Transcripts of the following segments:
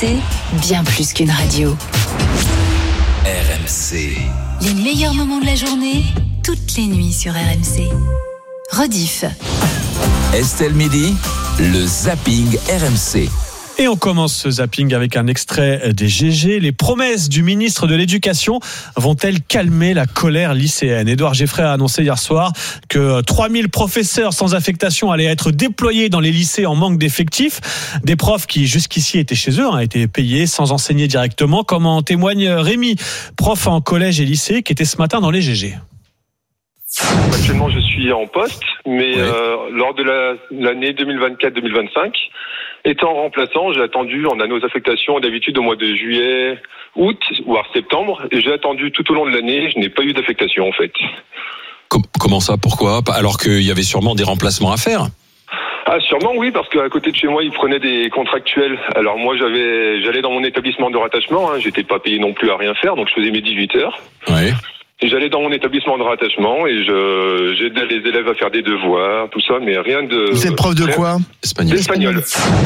RMC, bien plus qu'une radio. RMC. Les meilleurs moments de la journée, toutes les nuits sur RMC. Rediff. Estelle Midi, le zapping RMC. Et on commence ce zapping avec un extrait des GG. Les promesses du ministre de l'Éducation vont-elles calmer la colère lycéenne ? Édouard Geffray a annoncé hier soir que 3000 professeurs sans affectation allaient être déployés dans les lycées en manque d'effectifs. Des profs qui jusqu'ici étaient chez eux, étaient payés sans enseigner directement, comme en témoigne Rémi, prof en collège et lycée, qui était ce matin dans les GG. Actuellement, je suis en poste, mais lors de l'année 2024-2025, étant remplaçant, j'ai attendu, on a nos affectations d'habitude au mois de juillet, août, voire septembre, et j'ai attendu tout au long de l'année, je n'ai pas eu d'affectation en fait. Comment ça ? Pourquoi ? Alors qu'il y avait sûrement des remplacements à faire ? Ah, sûrement oui, parce qu'à côté de chez moi, ils prenaient des contractuels. Alors moi, j'allais dans mon établissement de rattachement, j'étais pas payé non plus à rien faire, donc je faisais mes 18 heures. Ouais. Et j'allais dans mon établissement de rattachement et j'aidais les élèves à faire des devoirs, tout ça, mais rien de... Vous êtes prof de quoi ? Espagnol.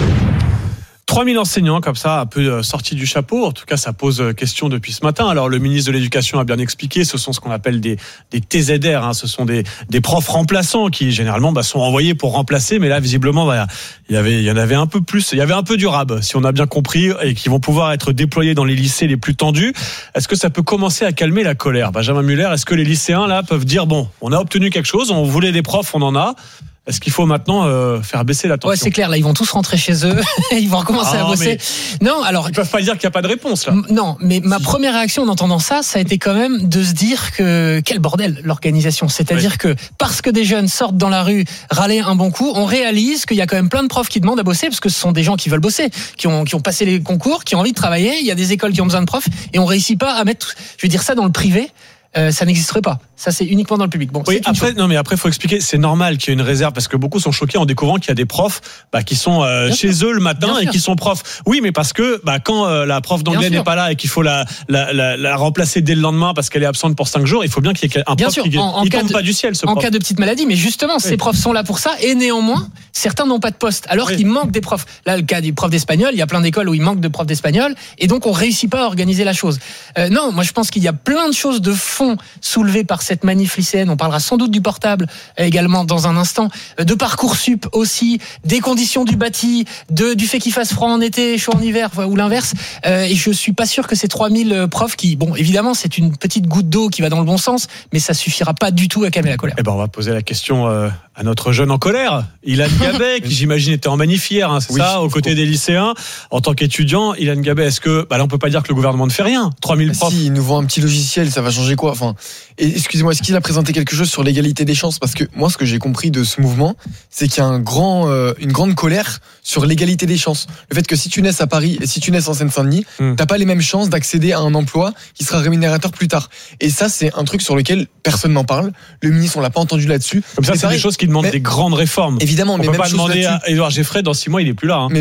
3000 enseignants comme ça, un peu sortis du chapeau. En tout cas, ça pose question depuis ce matin. Alors, le ministre de l'Éducation a bien expliqué, ce sont ce qu'on appelle des TZR. Ce sont des profs remplaçants qui, généralement, sont envoyés pour remplacer. Mais là, visiblement, il y en avait un peu plus. Il y avait un peu du rab, si on a bien compris, et qui vont pouvoir être déployés dans les lycées les plus tendus. Est-ce que ça peut commencer à calmer la colère ? Benjamin Muller, est-ce que les lycéens, là, peuvent dire, bon, on a obtenu quelque chose, on voulait des profs, on en a. Est-ce qu'il faut maintenant faire baisser la tension ? Ouais, c'est clair. Là, ils vont tous rentrer chez eux. Ils vont recommencer à bosser. Non, alors. Ils peuvent pas dire qu'il n'y a pas de réponse, là. Non, mais ma première réaction en entendant ça a été quand même de se dire que quel bordel l'organisation. C'est-à-dire que parce que des jeunes sortent dans la rue râler un bon coup, on réalise qu'il y a quand même plein de profs qui demandent à bosser parce que ce sont des gens qui veulent bosser, qui ont passé les concours, qui ont envie de travailler. Il y a des écoles qui ont besoin de profs et on réussit pas à mettre, je vais dire ça dans le privé. Ça n'existerait pas. Ça, c'est uniquement dans le public. Bon, oui, après, faut expliquer. C'est normal qu'il y ait une réserve parce que beaucoup sont choqués en découvrant qu'il y a des profs qui sont chez eux le matin et qui sont profs. Oui, mais parce que quand la prof d'anglais n'est pas là et qu'il faut la remplacer dès le lendemain parce qu'elle est absente pour 5 jours, il faut bien qu'il y ait un prof qui ne tombe pas du ciel. Ce en prof. Cas de petite maladie, mais justement, ces profs sont là pour ça et néanmoins, certains n'ont pas de poste. Alors qu'il manque des profs. Là, le cas du prof d'espagnol, il y a plein d'écoles où il manque de profs d'espagnol et donc on réussit pas à organiser la chose. Non, moi je pense qu'il y a plein de choses de fond soulevées par cette manif lycéenne. On parlera sans doute du portable également dans un instant, de Parcoursup aussi, des conditions du bâti, du fait qu'il fasse froid en été, chaud en hiver ou l'inverse. Et je suis pas sûr que ces 3000 profs qui, bon, évidemment, c'est une petite goutte d'eau qui va dans le bon sens, mais ça suffira pas du tout à calmer la colère. On va poser la question à notre jeune en colère, Ilan Gabet, qui j'imagine était en manif hier, c'est ça, aux côtés des lycéens. En tant qu'étudiant, Ilan Gabet, est-ce que, là, on peut pas dire que le gouvernement ne fait rien? 3000 profs. Si, ils nous vendent un petit logiciel, ça va changer quoi? Excusez-moi, est-ce qu'il a présenté quelque chose sur l'égalité des chances? Parce que moi, ce que j'ai compris de ce mouvement, c'est qu'il y a une grande colère sur l'égalité des chances. Le fait que si tu naisses à Paris et si tu naisses en Seine-Saint-Denis, t'as pas les mêmes chances d'accéder à un emploi qui sera rémunérateur plus tard. Et ça, c'est un truc sur lequel personne n'en parle. Le ministre, on l'a pas entendu là-dessus. Comme ça, c'est des choses qui demandent des grandes réformes. Évidemment, on mais peut même pas demander à Édouard Geffray, dans 6 mois, il est plus là. Mais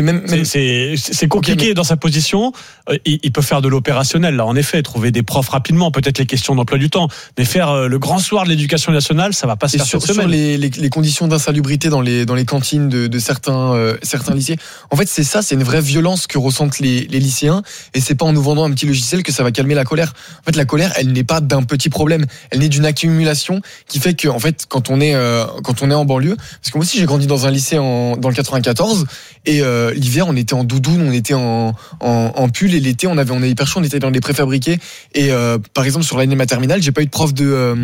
c'est compliqué dans sa position. Il peut faire de l'opérationnel, là, en effet, trouver des profs rapidement, peut-être les questions d'emploi du temps, mais faire le grand soir de l'éducation nationale, ça va pas se faire cette semaine. Sur les conditions d'insalubrité dans les cantines de certains lycées. En fait, c'est une vraie violence que ressentent les lycéens, et c'est pas en nous vendant un petit logiciel que ça va calmer la colère. En fait, la colère, elle n'est pas d'un petit problème, elle n'est d'une accumulation qui fait que, en fait, quand on est en banlieue, parce que moi aussi j'ai grandi dans un lycée dans le 94, et l'hiver on était en doudoune, on était en pull, et l'été on avait hyper chaud, on était dans des préfabriqués, et par exemple sur l'année de ma terminale, j'ai pas eu de prof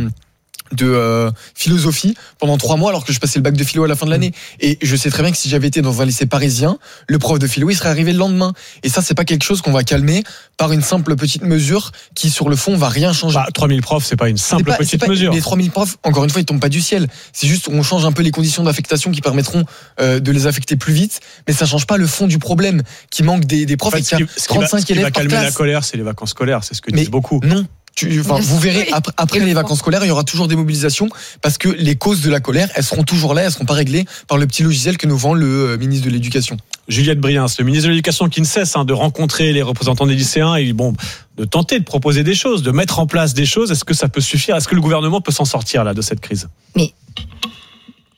de philosophie pendant 3 mois alors que je passais le bac de philo à la fin de l'année, et je sais très bien que si j'avais été dans un lycée parisien, le prof de philo il serait arrivé le lendemain, et ça c'est pas quelque chose qu'on va calmer par une simple petite mesure qui sur le fond va rien changer. 3000 profs c'est pas une simple petite mesure. Les 3000 profs, encore une fois, ils tombent pas du ciel, c'est juste on change un peu les conditions d'affectation qui permettront de les affecter plus vite, mais ça change pas le fond du problème qui manque des profs. En fait, et qu'il y a 35 élèves par classe. Ce qui va calmer la colère, c'est les vacances scolaires, c'est ce que disent beaucoup. Non. Vous verrez, après les vacances scolaires, il y aura toujours des mobilisations, parce que les causes de la colère, elles seront toujours là, elles seront pas réglées par le petit logiciel que nous vend le ministre de l'Éducation. Juliette Briens, le ministre de l'Éducation, qui ne cesse de rencontrer les représentants des lycéens et de tenter de proposer des choses, de mettre en place des choses. Est-ce que ça peut suffire? Est-ce que le gouvernement peut s'en sortir là de cette crise? Mais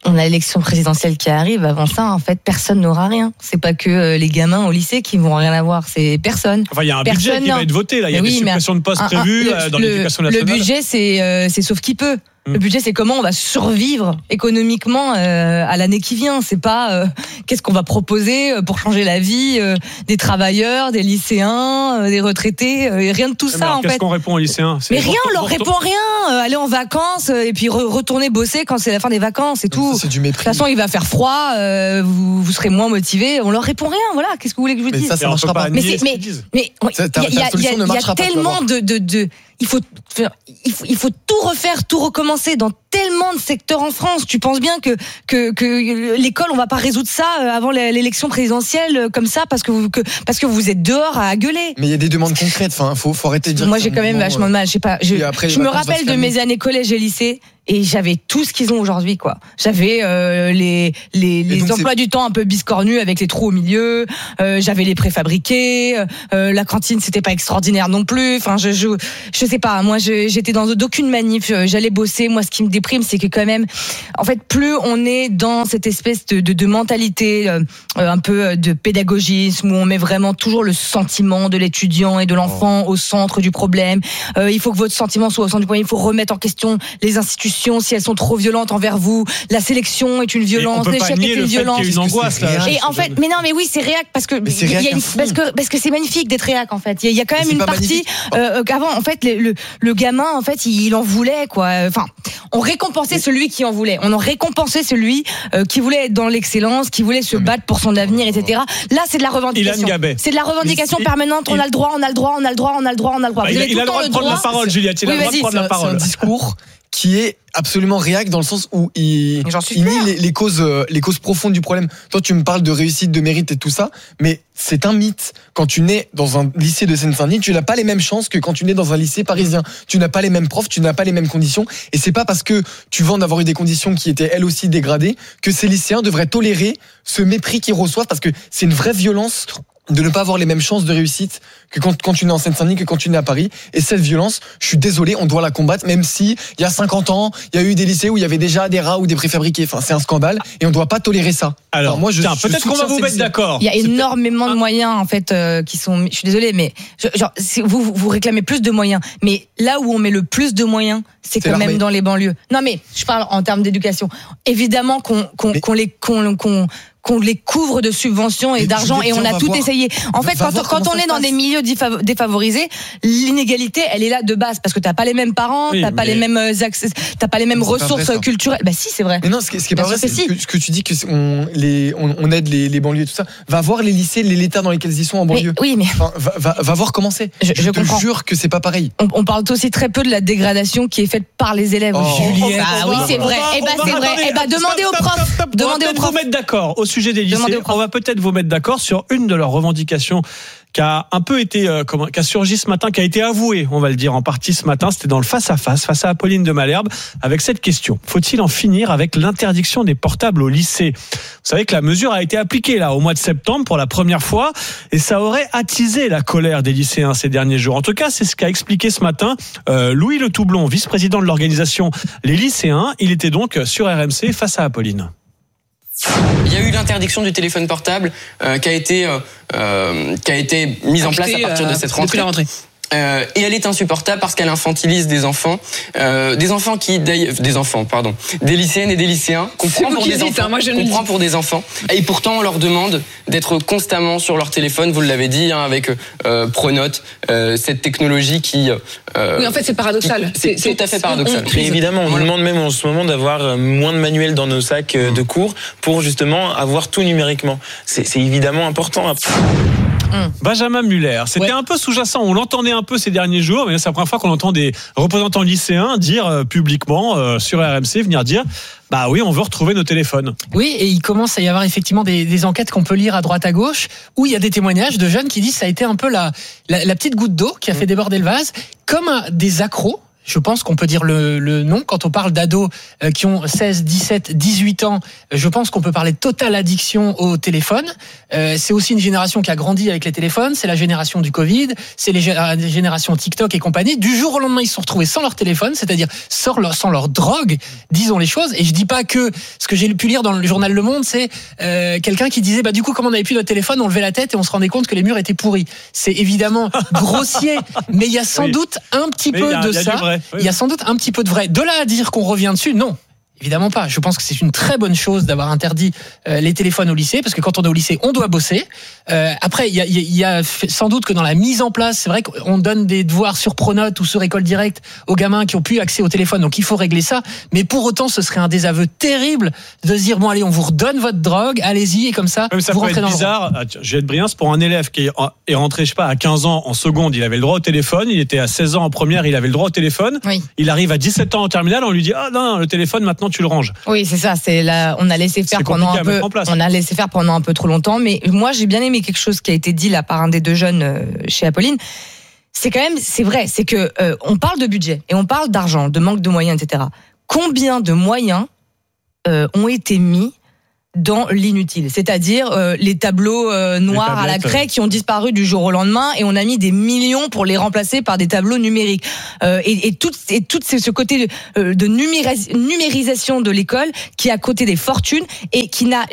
on a l'élection présidentielle qui arrive. Avant ça, en fait, personne n'aura rien. C'est pas que les gamins au lycée qui vont rien avoir. C'est personne. Enfin, il y a un budget qui va être voté là. Il y a des suppressions de postes prévues dans l'éducation nationale. Le budget, c'est sauf qui peut. Le budget, c'est comment on va survivre économiquement à l'année qui vient. C'est pas qu'est-ce qu'on va proposer pour changer la vie des travailleurs, des lycéens, des retraités. Rien de tout ça, en fait. Qu'est-ce qu'on répond aux lycéens ? Mais rien, on leur répond rien. Aller en vacances et puis retourner bosser quand c'est la fin des vacances et tout. C'est du mépris. De toute façon, il va faire froid. Vous serez moins motivés. On leur répond rien. Voilà. Qu'est-ce que vous voulez que je vous dise ? Ça marchera pas. Mais il y a tellement de il faut tout refaire, tout recommencer dans tellement de secteurs en France. Tu penses bien que l'école, on va pas résoudre ça avant l'élection présidentielle comme ça parce que vous êtes dehors à gueuler. Mais il y a des demandes concrètes. Enfin, faut arrêter de dire. Moi, j'ai quand même vachement de mal. Je sais pas. Je me rappelle de mes années collège et lycée. Et j'avais tout ce qu'ils ont aujourd'hui, quoi. J'avais les emplois du temps un peu biscornus avec les trous au milieu. J'avais les préfabriqués. La cantine, c'était pas extraordinaire non plus. Enfin, je sais pas. Moi, j'étais dans d'aucune manif. J'allais bosser. Moi, ce qui me déprime, c'est que quand même, en fait, plus on est dans cette espèce de mentalité un peu de pédagogisme où on met vraiment toujours le sentiment de l'étudiant et de l'enfant au centre du problème. Il faut que votre sentiment soit au centre du problème. Il faut remettre en question les institutions si elles sont trop violentes envers vous. La sélection est une violence, l'échec est une violence. Il y a une angoisse là. Et en fait, mais non, mais oui, c'est réac parce que parce que c'est magnifique d'être réac en fait. Il y a quand même une partie qu'avant en fait le gamin en fait il en voulait quoi. Enfin, on récompensait celui qui en voulait. On en récompensait celui qui voulait être dans l'excellence, qui voulait se battre pour son avenir, etc. Là, c'est de la revendication. C'est de la revendication permanente. On a le droit. Il a le droit de prendre la parole, Juliette. Il a le droit de prendre la parole. C'est un discours qui est absolument réac dans le sens où il nie les causes profondes du problème. Toi, tu me parles de réussite, de mérite et tout ça, mais c'est un mythe. Quand tu nais dans un lycée de Seine-Saint-Denis, tu n'as pas les mêmes chances que quand tu nais dans un lycée parisien. Tu n'as pas les mêmes profs, tu n'as pas les mêmes conditions. Et c'est pas parce que tu vantes d'avoir eu des conditions qui étaient elles aussi dégradées que ces lycéens devraient tolérer ce mépris qu'ils reçoivent, parce que c'est une vraie violence de ne pas avoir les mêmes chances de réussite que quand tu nais en Seine-Saint-Denis, que quand tu nais à Paris. Et cette violence, je suis désolé, on doit la combattre, même si il y a 50 ans, il y a eu des lycées où il y avait déjà des rats ou des préfabriqués. Enfin, c'est un scandale et on doit pas tolérer ça. Alors moi, peut-être qu'on va vous mettre d'accord. Il y a énormément de moyens, en fait, qui sont, je suis désolé, mais, vous réclamez plus de moyens. Mais là où on met le plus de moyens, c'est quand même dans les banlieues. Non, mais, je parle en termes d'éducation. Évidemment qu'on les couvre de subventions et d'argent, et on a tout essayé. En fait, quand on est dans des milieux défavorisés, l'inégalité, elle est là de base, parce que t'as pas les mêmes parents, t'as pas les mêmes accès, t'as pas les mêmes ressources culturelles. Bah si, c'est vrai. Mais non, ce qui est pas vrai, c'est ce que tu dis que on aide les banlieues et tout ça. Va voir les lycées, l'état dans lesquels ils sont en banlieue. Oui, mais enfin, va voir comment c'est. Je te jure que c'est pas pareil. On parle aussi très peu de la dégradation qui est faite par les élèves. Juliette. Ah oui, c'est vrai. C'est vrai. Demandez aux profs. Demandez aux profs. Vous mettre d'accord au sujet des lycées. On va peut-être vous mettre d'accord sur une de leurs revendications qui a un peu été, qui a surgi ce matin, qui a été avouée, on va le dire en partie ce matin. C'était dans le face à Apolline de Malherbe, avec cette question: faut-il en finir avec l'interdiction des portables au lycée? Vous savez que la mesure a été appliquée là au mois de septembre pour la première fois, et ça aurait attisé la colère des lycéens ces derniers jours. En tout cas, c'est ce qu'a expliqué ce matin Louis Le Toublon, vice-président de l'organisation Les Lycéens. Il était donc sur RMC face à Apolline. Il y a eu l'interdiction du téléphone portable qui a été mise en place à partir de cette rentrée. Et elle est insupportable parce qu'elle infantilise des enfants, des lycéennes et des lycéens qu'on prend pour des enfants. Et pourtant, on leur demande d'être constamment sur leur téléphone. Vous l'avez dit, avec Pronote, cette technologie qui. Oui, en fait, c'est paradoxal. C'est tout à fait paradoxal. Mais évidemment, on nous demande même en ce moment d'avoir moins de manuels dans nos sacs de cours pour justement avoir tout numériquement. C'est évidemment important. Benjamin Muller, c'était un peu sous-jacent, on l'entendait un peu ces derniers jours, mais c'est la première fois qu'on entend des représentants lycéens dire publiquement sur RMC, venir dire bah oui, on veut retrouver nos téléphones. Oui, et il commence à y avoir effectivement des enquêtes qu'on peut lire à droite à gauche, où il y a des témoignages de jeunes qui disent que ça a été un peu la petite goutte d'eau qui a fait déborder le vase, comme des accros. Je pense qu'on peut dire le non. Quand on parle d'ados qui ont 16, 17, 18 ans, je pense qu'on peut parler de totale addiction au téléphone. C'est aussi une génération qui a grandi avec les téléphones. C'est la génération du Covid. C'est les générations TikTok et compagnie. Du jour au lendemain, ils se sont retrouvés sans leur téléphone, c'est-à-dire sans leur drogue, disons les choses. Et je dis pas que ce que j'ai pu lire dans le journal Le Monde, c'est quelqu'un qui disait du coup, comme on n'avait plus notre téléphone, on levait la tête et on se rendait compte que les murs étaient pourris. C'est évidemment grossier, mais il y a sans doute un petit peu de ça. Il y a sans doute un petit peu de vrai. De là à dire qu'on revient dessus, non. Évidemment pas. Je pense que c'est une très bonne chose d'avoir interdit les téléphones au lycée, parce que quand on est au lycée, on doit bosser. Après, il y a sans doute que dans la mise en place, c'est vrai qu'on donne des devoirs sur Pronote ou sur École Directe aux gamins qui ont plus accès au téléphone, donc il faut régler ça. Mais pour autant, ce serait un désaveu terrible de se dire allez, on vous redonne votre drogue, allez-y, et comme ça, même ça vous peut rentrez être dans bizarre. Juliette Briens, pour un élève qui est rentré, je sais pas, à 15 ans en seconde, il avait le droit au téléphone. Il était à 16 ans en première, il avait le droit au téléphone. Oui. Il arrive à 17 ans en terminale, on lui dit non, le téléphone maintenant tu le ranges. Oui, c'est ça. On a laissé faire pendant un peu. On a laissé faire pendant un peu trop longtemps. Mais moi, j'ai bien aimé quelque chose qui a été dit là par un des deux jeunes chez Apolline. C'est vrai. C'est que on parle de budget et on parle d'argent, de manque de moyens, etc. Combien de moyens ont été mis dans l'inutile, c'est-à-dire les tableaux noirs à la craie qui ont disparu du jour au lendemain, et on a mis des millions pour les remplacer par des tableaux numériques. Et tout ce côté de numérisation de l'école qui a coûté des fortunes et qui n'a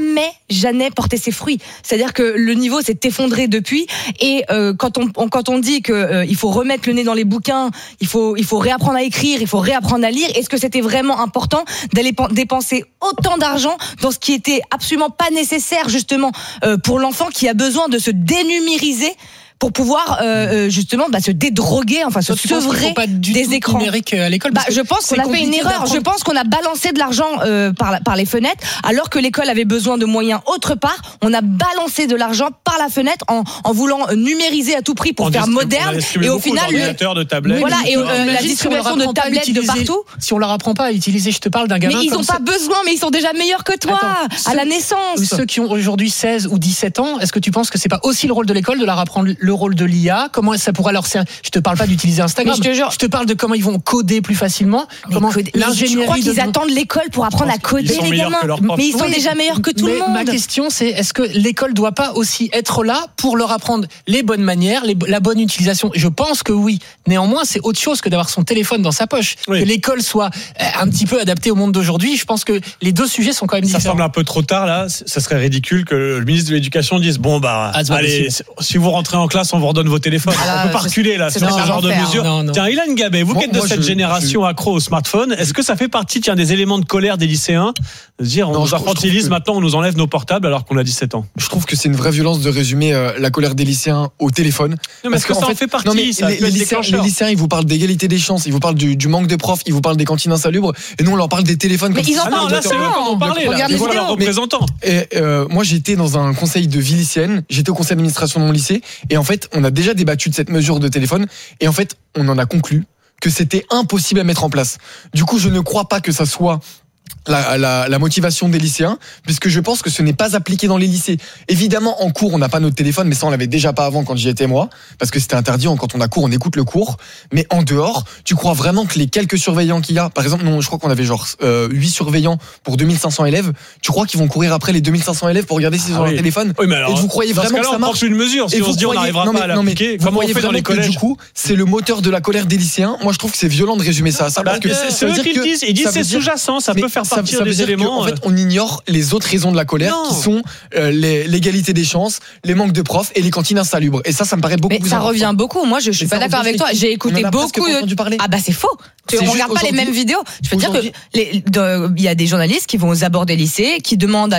jamais porté ses fruits. C'est-à-dire que le niveau s'est effondré depuis. Et quand on dit que il faut remettre le nez dans les bouquins, il faut réapprendre à écrire, il faut réapprendre à lire. Est-ce que c'était vraiment important d'aller dépenser autant d'argent dans ce qui était absolument pas nécessaire justement pour l'enfant qui a besoin de se dénumériser pour pouvoir justement se dédroguer, enfin se sevrer des écrans numériques à l'école. Je pense qu'on a fait une erreur. Je pense qu'on a balancé de l'argent par les fenêtres, alors que l'école avait besoin de moyens autre part. On a balancé de l'argent par la fenêtre en voulant numériser à tout prix pour faire moderne, et au final de tablettes, voilà, et la distribution de tablettes de partout. Si on leur apprend pas à utiliser, je te parle d'un gamin. Mais ils ont pas besoin, mais ils sont déjà meilleurs que toi à la naissance. Ceux qui ont aujourd'hui 16 ou 17 ans, est-ce que tu penses que c'est pas aussi le rôle de l'école de leur apprendre le rôle de l'IA? Comment ça pourrait leur servir? Je te parle pas d'utiliser Instagram. Je te parle de comment ils vont coder plus facilement. Je crois qu'ils attendent l'école pour apprendre à coder, les gamins. Mais ils sont déjà meilleurs que tout le monde. Ma question, c'est est-ce que l'école doit pas aussi être là pour leur apprendre les bonnes manières, la bonne utilisation? Je pense que oui. Néanmoins, c'est autre chose que d'avoir son téléphone dans sa poche. Oui. Que l'école soit un petit peu adaptée au monde d'aujourd'hui. Je pense que les deux sujets sont quand même différents. Ça semble un peu trop tard là. Ça serait ridicule que le ministre de l'Éducation dise allez, si vous rentrez en classe, on vous redonne vos téléphones. On peut pas reculer là. C'est un genre de mesure. Tiens, Ilan Gabay, vous qui êtes de cette génération accro au smartphone, est-ce que ça fait partie des éléments de colère des lycéens de se dire on nous infantilise, maintenant on nous enlève nos portables alors qu'on a 17 ans? Je trouve que c'est une vraie violence de résumer la colère des lycéens au téléphone. Non, parce que ça en fait partie. Les lycéens, ils vous parlent d'égalité des chances, ils vous parlent du manque de profs, ils vous parlent des cantines insalubres, et nous on leur parle des téléphones. Mais ils en parlent. Là c'est eux qu'on en parlait. Regarde les leurs représentants. Moi j'étais dans un conseil de vie lycéenne, j'étais au conseil d'administration de mon lycée, et en fait on a déjà débattu de cette mesure de téléphone, et en fait on en a conclu que c'était impossible à mettre en place. Du coup, je ne crois pas que ça soit la motivation des lycéens, puisque je pense que ce n'est pas appliqué dans les lycées. Évidemment, en cours, on n'a pas notre téléphone, mais ça, on l'avait déjà pas avant quand j'y étais moi, parce que c'était interdit. Quand on a cours, on écoute le cours. Mais en dehors, tu crois vraiment que les quelques surveillants qu'il y a, par exemple, je crois qu'on avait 8 surveillants pour 2500 élèves, tu crois qu'ils vont courir après les 2500 élèves pour regarder s'ils ont leur téléphone? Oui, mais alors, et vous croyez vraiment que ça marche? Une mesure. Si on se dit on n'arrivera pas à l'appliquer, comment on fait dans les collèges? Du coup, c'est le moteur de la colère des lycéens. Moi, je trouve que c'est violent de résumer ça à ça. C'est eux qui le disent. Ils disent c'est sous-jacent, ça peut faire partir des éléments. En fait, on ignore les autres raisons de la colère, qui sont l'égalité des chances, les manques de profs et les cantines insalubres. Et ça me paraît beaucoup plus important. Ça revient beaucoup. Moi, je suis pas d'accord avec toi. J'ai écouté beaucoup. C'est faux. On regarde pas les mêmes vidéos. Je peux dire que il y a des journalistes qui vont aux abords des lycées, qui demandent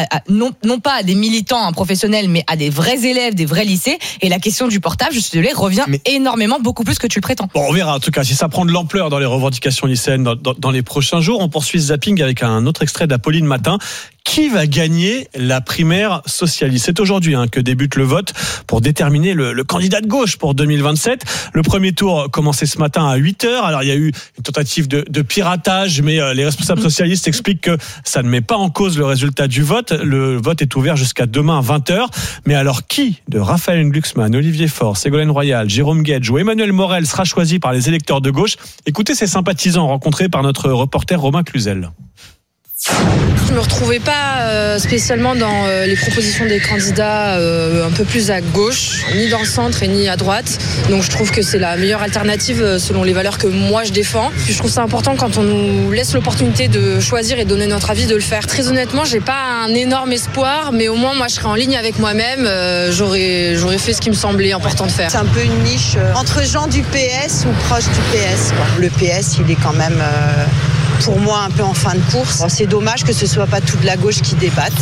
non pas à des militants professionnels, mais à des vrais élèves, des vrais lycées. Et la question du portable, je suis désolé, revient énormément, beaucoup plus que tu le prétends. Bon, on verra en tout cas si ça prend de l'ampleur dans les revendications lycéennes dans les prochains jours. On poursuit ce zapping avec un autre extrait d'Apolline Matin Qui va gagner la primaire socialiste? C'est aujourd'hui que débute le vote pour déterminer le candidat de gauche pour 2027. Le premier tour commençait ce matin à 8h. Alors il y a eu une tentative de piratage, mais les responsables socialistes expliquent que ça ne met pas en cause le résultat du vote. Le vote est ouvert jusqu'à demain à 20h. Mais alors qui de Raphaël Glucksmann, Olivier Faure, Ségolène Royal, Jérôme Guedj ou Emmanuel Morel sera choisi par les électeurs de gauche? Écoutez ces sympathisants rencontrés par notre reporter Romain Cluzel. Je me retrouvais pas spécialement dans les propositions des candidats un peu plus à gauche, ni dans le centre et ni à droite. Donc je trouve que c'est la meilleure alternative selon les valeurs que moi je défends. Puis je trouve ça important quand on nous laisse l'opportunité de choisir et de donner notre avis de le faire. Très honnêtement, j'ai pas un énorme espoir, mais au moins moi je serais en ligne avec moi-même. J'aurais fait ce qui me semblait important de faire. C'est un peu une niche entre gens du PS ou proches du PS, quoi. Le PS, il est quand même pour moi un peu en fin de course. C'est dommage que ce soit pas toute la gauche qui débatte.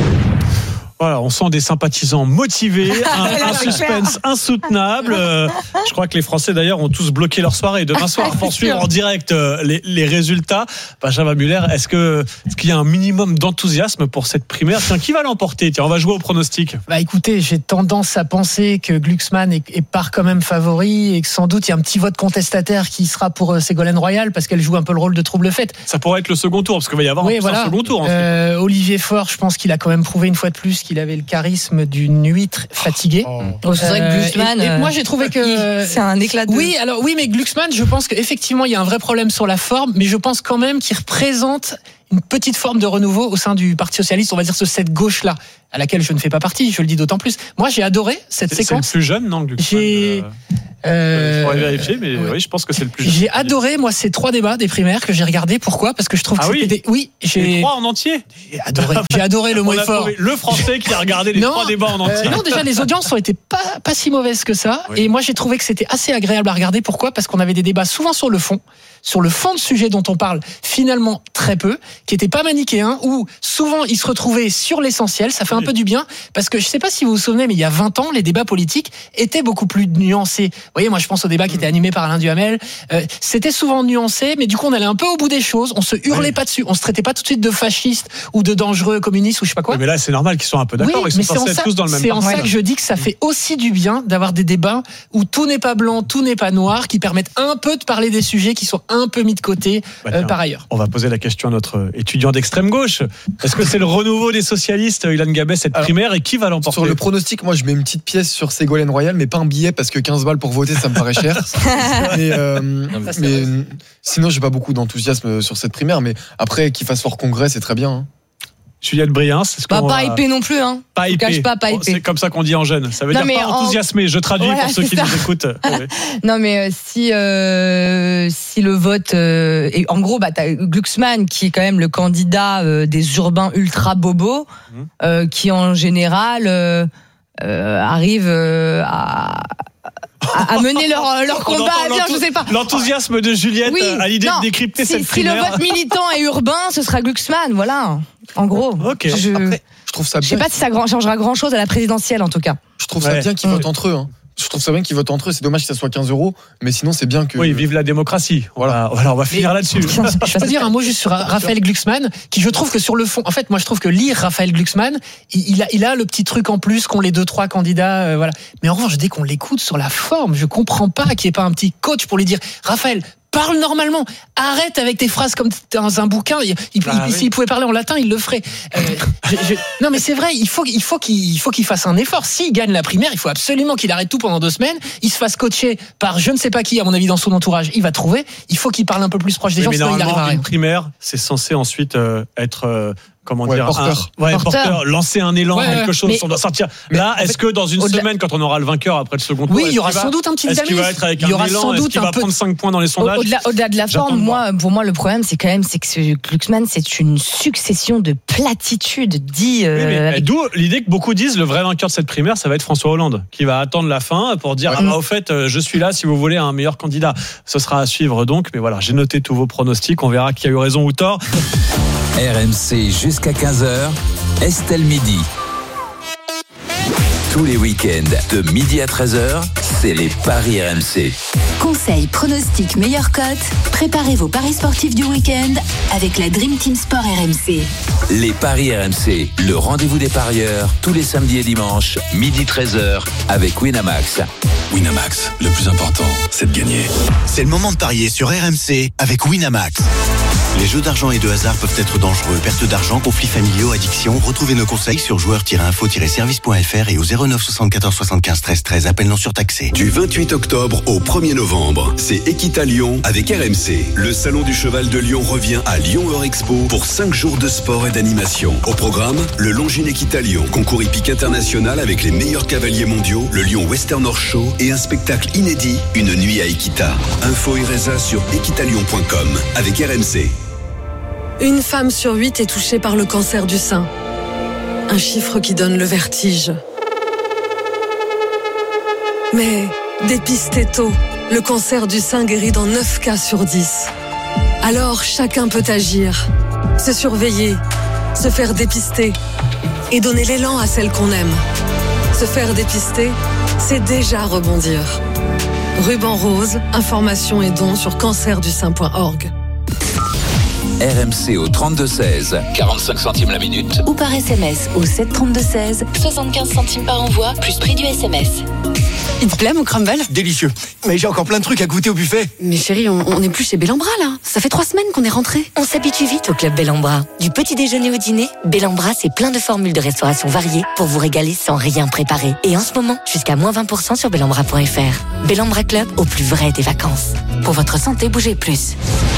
Voilà, on sent des sympathisants motivés, un suspense insoutenable. Je crois que les Français d'ailleurs ont tous bloqué leur soirée demain soir pour suivre en direct les résultats. Benjamin Muller, est-ce qu'il y a un minimum d'enthousiasme pour cette primaire? Tiens, qui va l'emporter? Tiens, on va jouer au pronostic. Écoutez, j'ai tendance à penser que Glucksmann est part quand même favori et que sans doute il y a un petit vote contestataire qui sera pour Ségolène Royal parce qu'elle joue un peu le rôle de trouble-fête. Ça pourrait être le second tour parce qu'il va y avoir un second tour. Olivier Faure, je pense qu'il a quand même prouvé une fois de plus qu'il avait le charisme d'une huître fatiguée. C'est vrai que Glucksmann, et moi j'ai trouvé que c'est un éclat de... Oui, mais Glucksmann, je pense qu'effectivement il y a un vrai problème sur la forme, mais je pense quand même qu'il représente une petite forme de renouveau au sein du Parti socialiste, on va dire cette gauche-là, à laquelle je ne fais pas partie, je le dis d'autant plus. Moi j'ai adoré cette séquence. C'est le plus jeune, non, Glucksmann? Il faudrait vérifier, mais oui, je pense que c'est le plus jeune. J'ai adoré, moi, ces 3 débats des primaires que j'ai regardés. Pourquoi? Parce que je trouve que c'était les 3 en entier? J'ai adoré le mot fort. Le Français qui a regardé les 3 débats en entier. Non, déjà, les audiences ont été pas si mauvaises que ça. Oui. Et moi, j'ai trouvé que c'était assez agréable à regarder. Pourquoi? Parce qu'on avait des débats souvent sur le fond de sujet dont on parle finalement très peu, qui n'était pas manichéen, où souvent ils se retrouvaient sur l'essentiel. Ça fait un peu du bien, parce que je ne sais pas si vous vous souvenez, mais il y a 20 ans, les débats politiques étaient beaucoup plus nuancés. Vous voyez, moi je pense au débat qui était animé par Alain Duhamel. C'était souvent nuancé, mais du coup on allait un peu au bout des choses, on se hurlait pas dessus, on se traitait pas tout de suite de fascistes ou de dangereux communistes ou je sais pas quoi. Oui, mais là c'est normal qu'ils soient un peu d'accord, ils sont censés être tous dans le même C'est en ça que je dis que ça fait aussi du bien d'avoir des débats où tout n'est pas blanc, tout n'est pas noir, qui permettent un peu de parler des sujets qui sont un peu mis de côté par ailleurs. On va poser la question à notre étudiant d'extrême gauche. Est-ce que c'est le renouveau des socialistes, Ilan Gabet, cette primaire, et qui va l'emporter? Sur le pronostic, moi je mets une petite pièce sur Ségolène Royal, mais pas un billet parce que 15 balles pour voter ça me paraît cher. mais sinon j'ai pas beaucoup d'enthousiasme sur cette primaire, mais après qu'ils fassent leur congrès c'est très bien. Hein. Juliette Briens, pas hypé non plus, hein. Pas hypé. Pas hypé. C'est comme ça qu'on dit en jeune. Ça veut dire pas enthousiasmé. Je traduis pour ceux qui nous écoutent. Non, mais si le vote et en gros, t'as Glucksmann qui est quand même le candidat des urbains ultra bobos, qui en général arrive à mener leur combat à bien, je sais pas. L'enthousiasme de Juliette à l'idée de décrypter cette primaire. Si le vote militant est urbain, ce sera Glucksmann, voilà. En gros. Okay. Après, je trouve ça bien. Je sais pas si ça changera grand chose à la présidentielle, en tout cas. Je trouve ça bien qu'ils votent entre eux. Hein. Je trouve ça bien qu'ils votent entre eux. C'est dommage que ça soit 15 €, mais sinon c'est bien que. Oui, vive la démocratie. Voilà, on va finir là-dessus. Je peux dire un mot juste sur Raphaël Glucksmann, qui je trouve que sur le fond, en fait, moi je trouve que lire Raphaël Glucksmann, il a le petit truc en plus qu'ont les 2-3 candidats, voilà. Mais en revanche, dès qu'on l'écoute sur la forme, je comprends pas qu'il n'y ait pas un petit coach pour lui dire, Raphaël, parle normalement. Arrête avec tes phrases comme dans un bouquin. S'il pouvait parler en latin, il le ferait. Non, mais c'est vrai. Il faut qu'il fasse un effort. S'il gagne la primaire, il faut absolument qu'il arrête tout pendant 2 semaines. Il se fasse coacher par je ne sais pas qui, à mon avis, dans son entourage. Il va trouver. Il faut qu'il parle un peu plus proche des gens. Mais normalement, une primaire, c'est censé ensuite être porteur, lancer un élan, quelque chose, on doit sortir. Là, est-ce que dans une semaine, quand on aura le vainqueur après le second tour, il y aura sans doute un petit dynamisme. Est-ce qu'il va être avec un élan? Est-ce qu'il va prendre 5 points dans les sondages? Au-delà de la forme, pour moi, le problème, c'est que Glucksmann, c'est une succession de platitudes dit. D'où l'idée que beaucoup disent, le vrai vainqueur de cette primaire, ça va être François Hollande, qui va attendre la fin pour dire, au fait, je suis là si vous voulez un meilleur candidat. Ce sera à suivre donc, mais voilà, j'ai noté tous vos pronostics, on verra qui a eu raison ou tort. RMC jusqu'à 15h, Estelle Midi. Tous les week-ends, de midi à 13h, c'est les paris RMC. Conseils, pronostics, meilleures cotes. Préparez vos paris sportifs du week-end avec la Dream Team Sport RMC. Les paris RMC, le rendez-vous des parieurs, tous les samedis et dimanches, midi 13h, avec Winamax. Winamax, le plus important, c'est de gagner. C'est le moment de parier sur RMC avec Winamax. Les jeux d'argent et de hasard peuvent être dangereux. Perte d'argent, conflits familiaux, addiction. Retrouvez nos conseils sur joueurs-info-service.fr et au 09 74 75 13 13. Appel non surtaxé. Du 28 octobre au 1er novembre, c'est Equita Lyon avec RMC. Le salon du cheval de Lyon revient à Lyon Eurexpo pour 5 jours de sport et d'animation. Au programme, le Longines Equita Lyon, concours hippique international avec les meilleurs cavaliers mondiaux, le Lyon Western Horse Show et un spectacle inédit, une nuit à Equita. Info et résa sur equitalion.com avec RMC. Une femme sur 8 est touchée par le cancer du sein. Un chiffre qui donne le vertige. Mais dépistez tôt, le cancer du sein guérit dans 9 cas sur 10. Alors chacun peut agir, se surveiller, se faire dépister et donner l'élan à celle qu'on aime. Se faire dépister, c'est déjà rebondir. Ruban rose, informations et dons sur cancerdusein.org. RMC au 32-16, 45 centimes la minute. Ou par SMS au 732-16, 75 centimes par envoi, plus prix du SMS. Il te plaît mon crumble ? Délicieux. Mais j'ai encore plein de trucs à goûter au buffet. Mais chérie, on n'est plus chez Bellambra là. Ça fait 3 semaines qu'on est rentrés. On s'habitue vite au club Bellambra. Du petit déjeuner au dîner, Bellambra c'est plein de formules de restauration variées pour vous régaler sans rien préparer. Et en ce moment, jusqu'à moins 20% sur bellambra.fr. Bellambra Club, au plus vrai des vacances. Pour votre santé, bougez plus.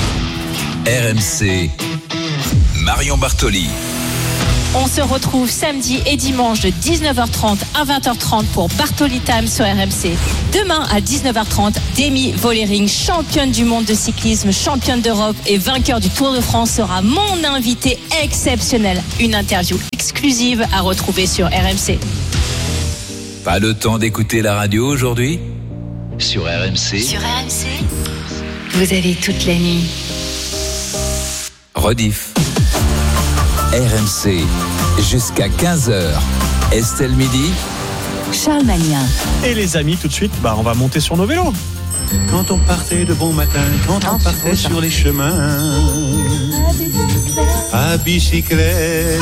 RMC, Marion Bartoli. On se retrouve samedi et dimanche de 19h30 à 20h30 pour Bartoli Time sur RMC. Demain à 19h30, Demi Vollering, championne du monde de cyclisme, championne d'Europe et vainqueur du Tour de France, sera mon invité exceptionnel. Une interview exclusive à retrouver sur RMC. Pas le temps d'écouter la radio aujourd'hui ? Sur RMC. Sur RMC, vous avez toute la nuit. Rediff. RMC, jusqu'à 15h. Estelle Midi. Charles Magnin. Et les amis, tout de suite, on va monter sur nos vélos. Quand on partait de bon matin, quand on partait sur les chemins, à bicyclette.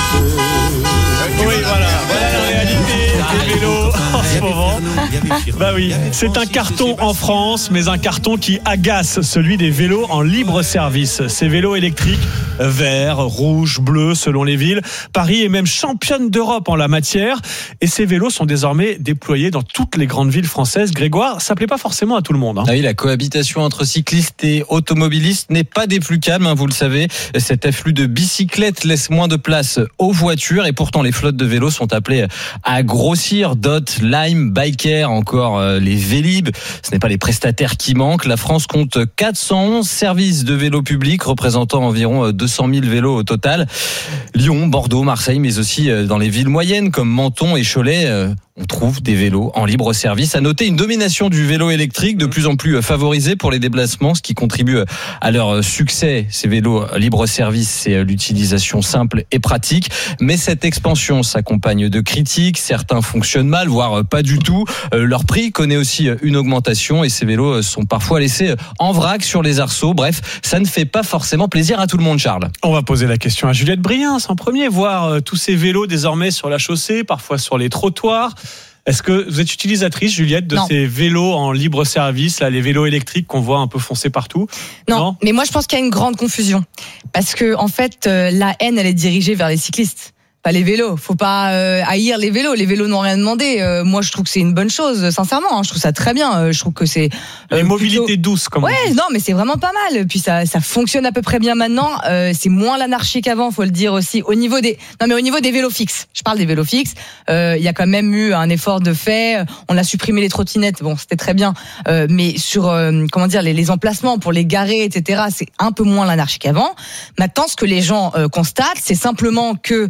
Oui, voilà la réalité des vélos en ce moment. Bah oui, c'est un carton en France, mais un carton qui agace, celui des vélos en libre service. Ces vélos électriques, verts, rouges, bleus, selon les villes. Paris est même championne d'Europe en la matière. Et ces vélos sont désormais déployés dans toutes les grandes villes françaises. Grégoire, ça plaît pas forcément à tout le monde. Ah oui, la cohabitation entre cyclistes et automobilistes n'est pas des plus calmes, vous le savez. Cet afflux de bicyclettes laisse moins de place aux voitures et pourtant les flottes de vélos sont appelées à grossir. Dot, Lime, Biker, encore les Vélib. Ce n'est pas les prestataires qui manquent. La France compte 411 services de vélos publics représentant environ 200 000 vélos au total. Lyon, Bordeaux, Marseille, mais aussi dans les villes moyennes comme Menton et Cholet, on trouve des vélos en libre service. À noter une domination du vélo électrique de plus en plus favorisée pour les déplacements, ce qui contribue à leur succès. Ces vélos libre service, c'est l'utilisation simple et pratique. Mais cette expansion s'accompagne de critiques. Certains fonctionnent mal, voire pas du tout. Leur prix connaît aussi une augmentation et ces vélos sont parfois laissés en vrac sur les arceaux. Bref, ça ne fait pas forcément plaisir à tout le monde, Charles. On va poser la question à Juliette Briens en premier, voir tous ces vélos désormais sur la chaussée, parfois sur les trottoirs. Est-ce que vous êtes utilisatrice, Juliette, de ces vélos en libre service, là, les vélos électriques qu'on voit un peu foncer partout ? Non, mais moi je pense qu'il y a une grande confusion. Parce que en fait, la haine, elle est dirigée vers les cyclistes. Pas les vélos, faut pas haïr les vélos. Les vélos n'ont rien demandé. Moi, je trouve que c'est une bonne chose, sincèrement. Je trouve ça très bien. Je trouve que c'est les mobilités douces, comme on dit. Non, mais c'est vraiment pas mal. Puis ça fonctionne à peu près bien maintenant. C'est moins l'anarchie qu'avant, faut le dire aussi. Au niveau des vélos fixes. Je parle des vélos fixes. Il y a quand même eu un effort de fait. On a supprimé les trottinettes. Bon, c'était très bien. Mais sur les emplacements pour les garer, etc. C'est un peu moins l'anarchie qu'avant. Maintenant, ce que les gens constatent, c'est simplement que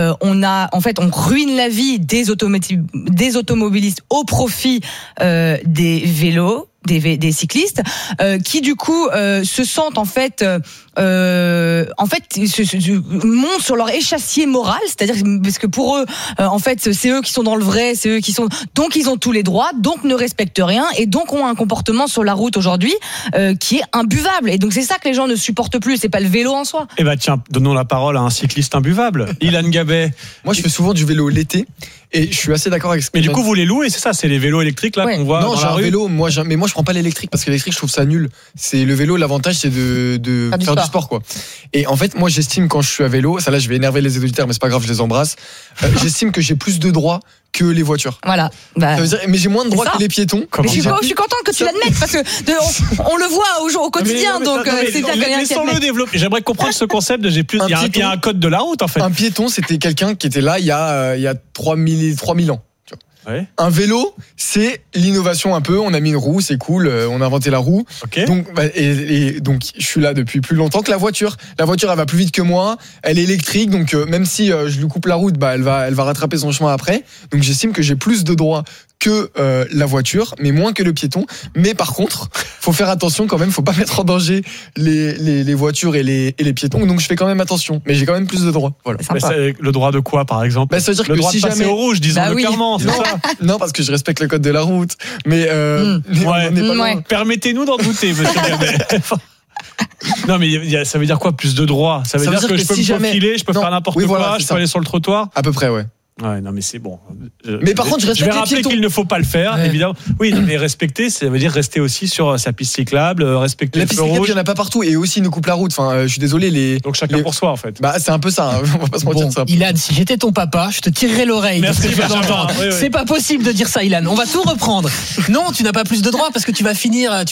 on ruine la vie des automobilistes au profit des vélos, des cyclistes, qui du coup se sentent en fait en fait, montent sur leur échassier moral, c'est-à-dire parce que pour eux, en fait, c'est eux qui sont dans le vrai, c'est eux qui sont, donc ils ont tous les droits, donc ne respectent rien et donc ont un comportement sur la route aujourd'hui qui est imbuvable. Et donc c'est ça que les gens ne supportent plus. C'est pas le vélo en soi. Eh ben tiens, donnons la parole à un cycliste imbuvable, Ilan Gabet. Moi, je fais souvent du vélo l'été. Et je suis assez d'accord avec ce que Mais du coup, vous les louez, c'est ça, c'est les vélos électriques là qu'on voit non, dans j'ai la un rue. vélo, mais moi je prends pas l'électrique parce que l'électrique je trouve ça nul. C'est le vélo, l'avantage c'est de faire du sport quoi. Et en fait, moi j'estime quand je suis à vélo, ça là je vais énerver les auditeurs mais c'est pas grave, je les embrasse. J'estime que j'ai plus de droits que les voitures. Voilà. Ça veut dire, mais j'ai moins de droits que les piétons. Mais je suis contente que tu l'admettes parce que on le voit au quotidien, donc c'est dire qu'il y a un laissons-le développer. J'aimerais comprendre ce concept de j'ai plus. Il y a un code de la route en fait. Un piéton, c'était quelqu'un qui était là il y a 3000 ans. Ouais. Un vélo, c'est l'innovation un peu. On a mis une roue, c'est cool. On a inventé la roue. Okay. Donc, et donc, je suis là depuis plus longtemps que la voiture. La voiture, elle va plus vite que moi. Elle est électrique, donc même si je lui coupe la route, elle va rattraper son chemin après. Donc, j'estime que j'ai plus de droits que la voiture, mais moins que le piéton. Mais par contre, faut faire attention quand même. Faut pas mettre en danger les voitures et les piétons. Donc, je fais quand même attention. Mais j'ai quand même plus de droits. Voilà. C'est le droit de quoi, par exemple? Ça veut dire le que droit si de passer jamais au rouge, disons-le clairement. C'est ça. Non, parce que je respecte le code de la route. Mais on n'est pas loin. Permettez-nous d'en douter, monsieur Gabet. Non, mais ça veut dire quoi, plus de droits? Ça veut dire que je peux me faufiler, je peux faire n'importe quoi, je peux aller sur le trottoir? À peu près, ouais. Ouais, non, mais c'est bon. Mais par contre, je vais rappeler qu'il ne faut pas le faire, évidemment. Oui, mais respecter, ça veut dire rester aussi sur sa piste cyclable, respecter la le piste feu cyclable, rouge. il n'y en a pas partout et aussi ils nous coupent la route. Enfin, je suis désolé. Donc chacun pour soi, en fait. Bah, c'est un peu ça. On va pas se mentir. Ça. Ilan, si j'étais ton papa, je te tirerais l'oreille. Merci, C'est pas possible de dire ça, Ilan. On va tout reprendre. Non, tu n'as pas plus de droits parce que tu vas finir avec,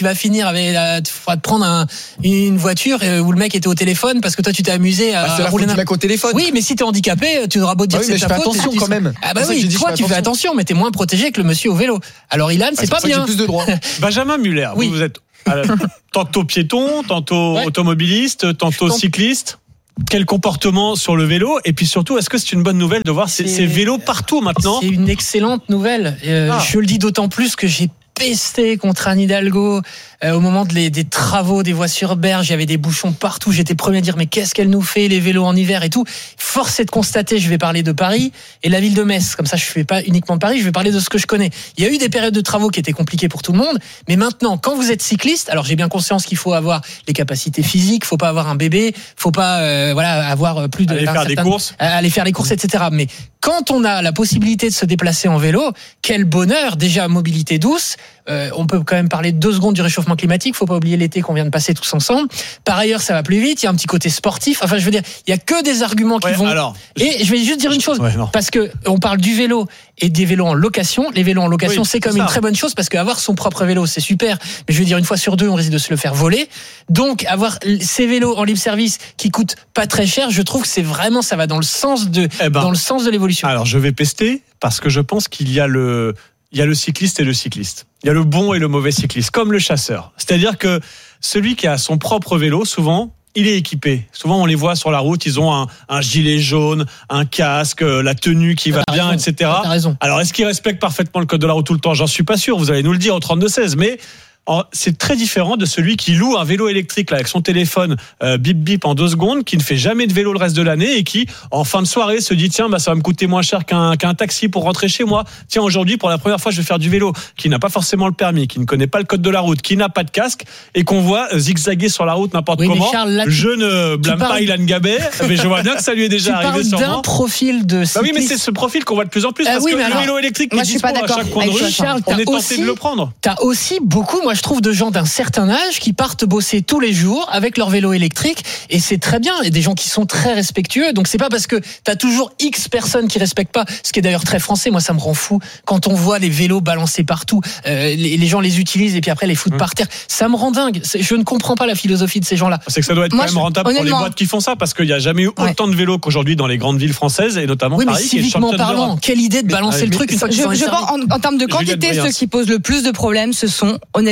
tu feras te prendre une voiture où le mec était au téléphone parce que toi tu t'es amusé à c'est la faute du mec au téléphone. Oui, mais si t'es handicapé, tu auras beau dire que c'est ta faute. Mais je fais attention quand même. Ah bah oui, toi tu fais attention, mais t'es moins protégé que le monsieur au vélo. Alors Ilan, c'est pas bien. J'ai plus de droits. Benjamin Muller, vous êtes tantôt piéton, tantôt automobiliste, tantôt cycliste. Quel comportement sur le vélo? Et puis surtout, est-ce que c'est une bonne nouvelle de voir ces vélos partout maintenant? C'est une excellente nouvelle. Je le dis d'autant plus que j'ai pesté contre Anne Hidalgo au moment des travaux des voies sur berge. Il y avait des bouchons partout. J'étais premier à dire mais qu'est-ce qu'elle nous fait les vélos en hiver et tout. Force est de constater, je vais parler de Paris et la ville de Metz. Comme ça, je fais pas uniquement de Paris, je vais parler de ce que je connais. Il y a eu des périodes de travaux qui étaient compliquées pour tout le monde, mais maintenant, quand vous êtes cycliste, alors j'ai bien conscience qu'il faut avoir les capacités physiques, faut pas avoir un bébé, faut pas avoir plus de aller faire les courses, etc. Mais quand on a la possibilité de se déplacer en vélo, quel bonheur! Déjà mobilité douce. On peut quand même parler 2 secondes du réchauffement climatique. Faut pas oublier l'été qu'on vient de passer tous ensemble. Par ailleurs, ça va plus vite. Il y a un petit côté sportif. Enfin, je veux dire, il y a que des arguments qui vont. Et je vais juste dire une chose, parce que on parle du vélo et des vélos en location. Les vélos en location, c'est comme une très bonne chose parce qu'avoir son propre vélo, c'est super. Mais je veux dire, une fois sur 2, on risque de se le faire voler. Donc, avoir ces vélos en libre service qui coûtent pas très cher, je trouve que c'est vraiment, ça va dans le sens de l'évolution. Alors, je vais pester parce que je pense qu'il y a le cycliste et le cycliste. Il y a le bon et le mauvais cycliste, comme le chasseur. C'est-à-dire que celui qui a son propre vélo, souvent, il est équipé. Souvent, on les voit sur la route, ils ont un gilet jaune, un casque, la tenue qui va bien, etc. T'as raison. Alors, est-ce qu'il respecte parfaitement le code de la route tout le temps? J'en suis pas sûr. Vous allez nous le dire au 32-16. Mais c'est très différent de celui qui loue un vélo électrique là, avec son téléphone bip bip en 2 secondes, qui ne fait jamais de vélo le reste de l'année et qui en fin de soirée se dit tiens ça va me coûter moins cher qu'un taxi pour rentrer chez moi. Tiens, aujourd'hui pour la première fois je vais faire du vélo, qui n'a pas forcément le permis, qui ne connaît pas le code de la route, qui n'a pas de casque et qu'on voit zigzaguer sur la route n'importe comment. Charles, là, je ne blâme pas Ilan Gabet, mais je vois bien que ça lui est déjà arrivé sûrement. Tu parles d'un profil de cycliste. Oui, mais c'est ce profil qu'on voit de plus en plus parce que le vélo électrique moi, est dispo à chaque coin de rue. Charles, on est tenté de le prendre. T'as aussi beaucoup, moi je trouve, de gens d'un certain âge qui partent bosser tous les jours avec leur vélo électrique et c'est très bien. Il y a des gens qui sont très respectueux, donc c'est pas parce que t'as toujours X personnes qui respectent pas, ce qui est d'ailleurs très français. Moi ça me rend fou quand on voit les vélos balancés partout, les gens les utilisent et puis après les foutent par terre. Ça me rend dingue. Je ne comprends pas la philosophie de ces gens-là. C'est que ça doit être quand même rentable pour les boîtes qui font ça, parce qu'il n'y a jamais eu autant de vélos qu'aujourd'hui dans les grandes villes françaises et notamment Paris. Mais civiquement parlant, quelle idée de balancer le truc une fois qu'ils sont en termes de quantité, ceux qui posent le plus de problèmes, ce sont honnêtement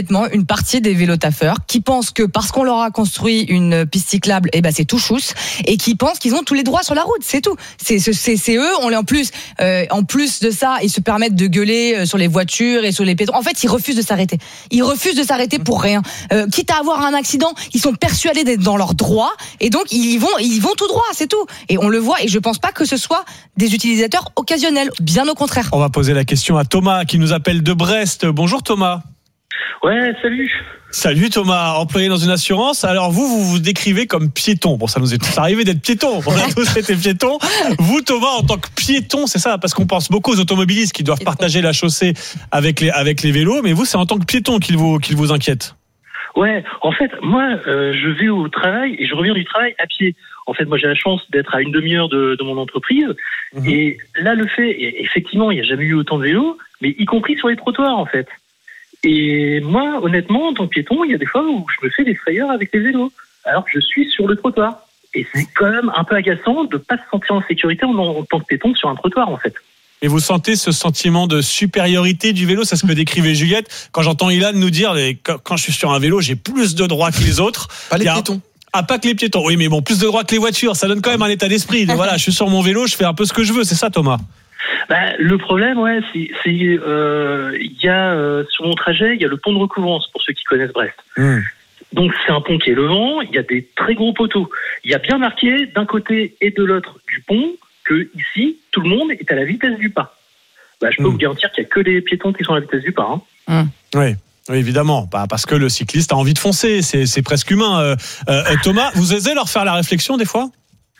honnêtement une partie des vélotaffeurs qui pensent que parce qu'on leur a construit une piste cyclable, c'est tout chousse, et qui pensent qu'ils ont tous les droits sur la route, c'est tout. C'est eux, on les en plus de ça, ils se permettent de gueuler sur les voitures et sur les pédons. En fait, ils refusent de s'arrêter. Ils refusent de s'arrêter pour rien. Quitte à avoir un accident, ils sont persuadés d'être dans leurs droits, et donc ils vont tout droit, c'est tout. Et on le voit, et je pense pas que ce soit des utilisateurs occasionnels, bien au contraire. On va poser la question à Thomas qui nous appelle de Brest. Bonjour Thomas. Ouais, salut. Salut Thomas, employé dans une assurance. Alors vous décrivez comme piéton. Bon, ça nous est tous arrivé d'être piéton. On a tous été piétons. Vous Thomas, en tant que piéton, c'est ça, parce qu'on pense beaucoup aux automobilistes qui doivent partager la chaussée avec les vélos, mais vous, c'est en tant que piéton qu'il vous inquiète. Ouais, en fait, moi, je vais au travail et je reviens du travail à pied. En fait, moi, j'ai la chance d'être à une demi-heure de mon entreprise. Et là, effectivement, il n'y a jamais eu autant de vélos, mais y compris sur les trottoirs, en fait. Et moi, honnêtement, en tant que piéton, il y a des fois où je me fais des frayeurs avec les vélos, alors que je suis sur le trottoir. Et c'est quand même un peu agaçant de ne pas se sentir en sécurité en tant que piéton sur un trottoir, en fait. Et vous sentez ce sentiment de supériorité du vélo? C'est ce que décrivait Juliette. Quand j'entends Ilan nous dire, quand je suis sur un vélo, j'ai plus de droits que les autres. Pas les piétons. Ah, pas que les piétons. Oui, mais bon, plus de droits que les voitures. Ça donne quand même un état d'esprit. Voilà, je suis sur mon vélo, je fais un peu ce que je veux. C'est ça, Thomas? Le problème, c'est il y a sur mon trajet, il y a le pont de recouvrance pour ceux qui connaissent Brest. Donc c'est un pont qui est levant, il y a des très gros poteaux. Il y a bien marqué d'un côté et de l'autre du pont que ici tout le monde est à la vitesse du pas. Je peux vous garantir qu'il y a que les piétons qui sont à la vitesse du pas. Oui. Oui, évidemment, parce que le cycliste a envie de foncer, c'est presque humain. Thomas, vous osez leur faire la réflexion des fois?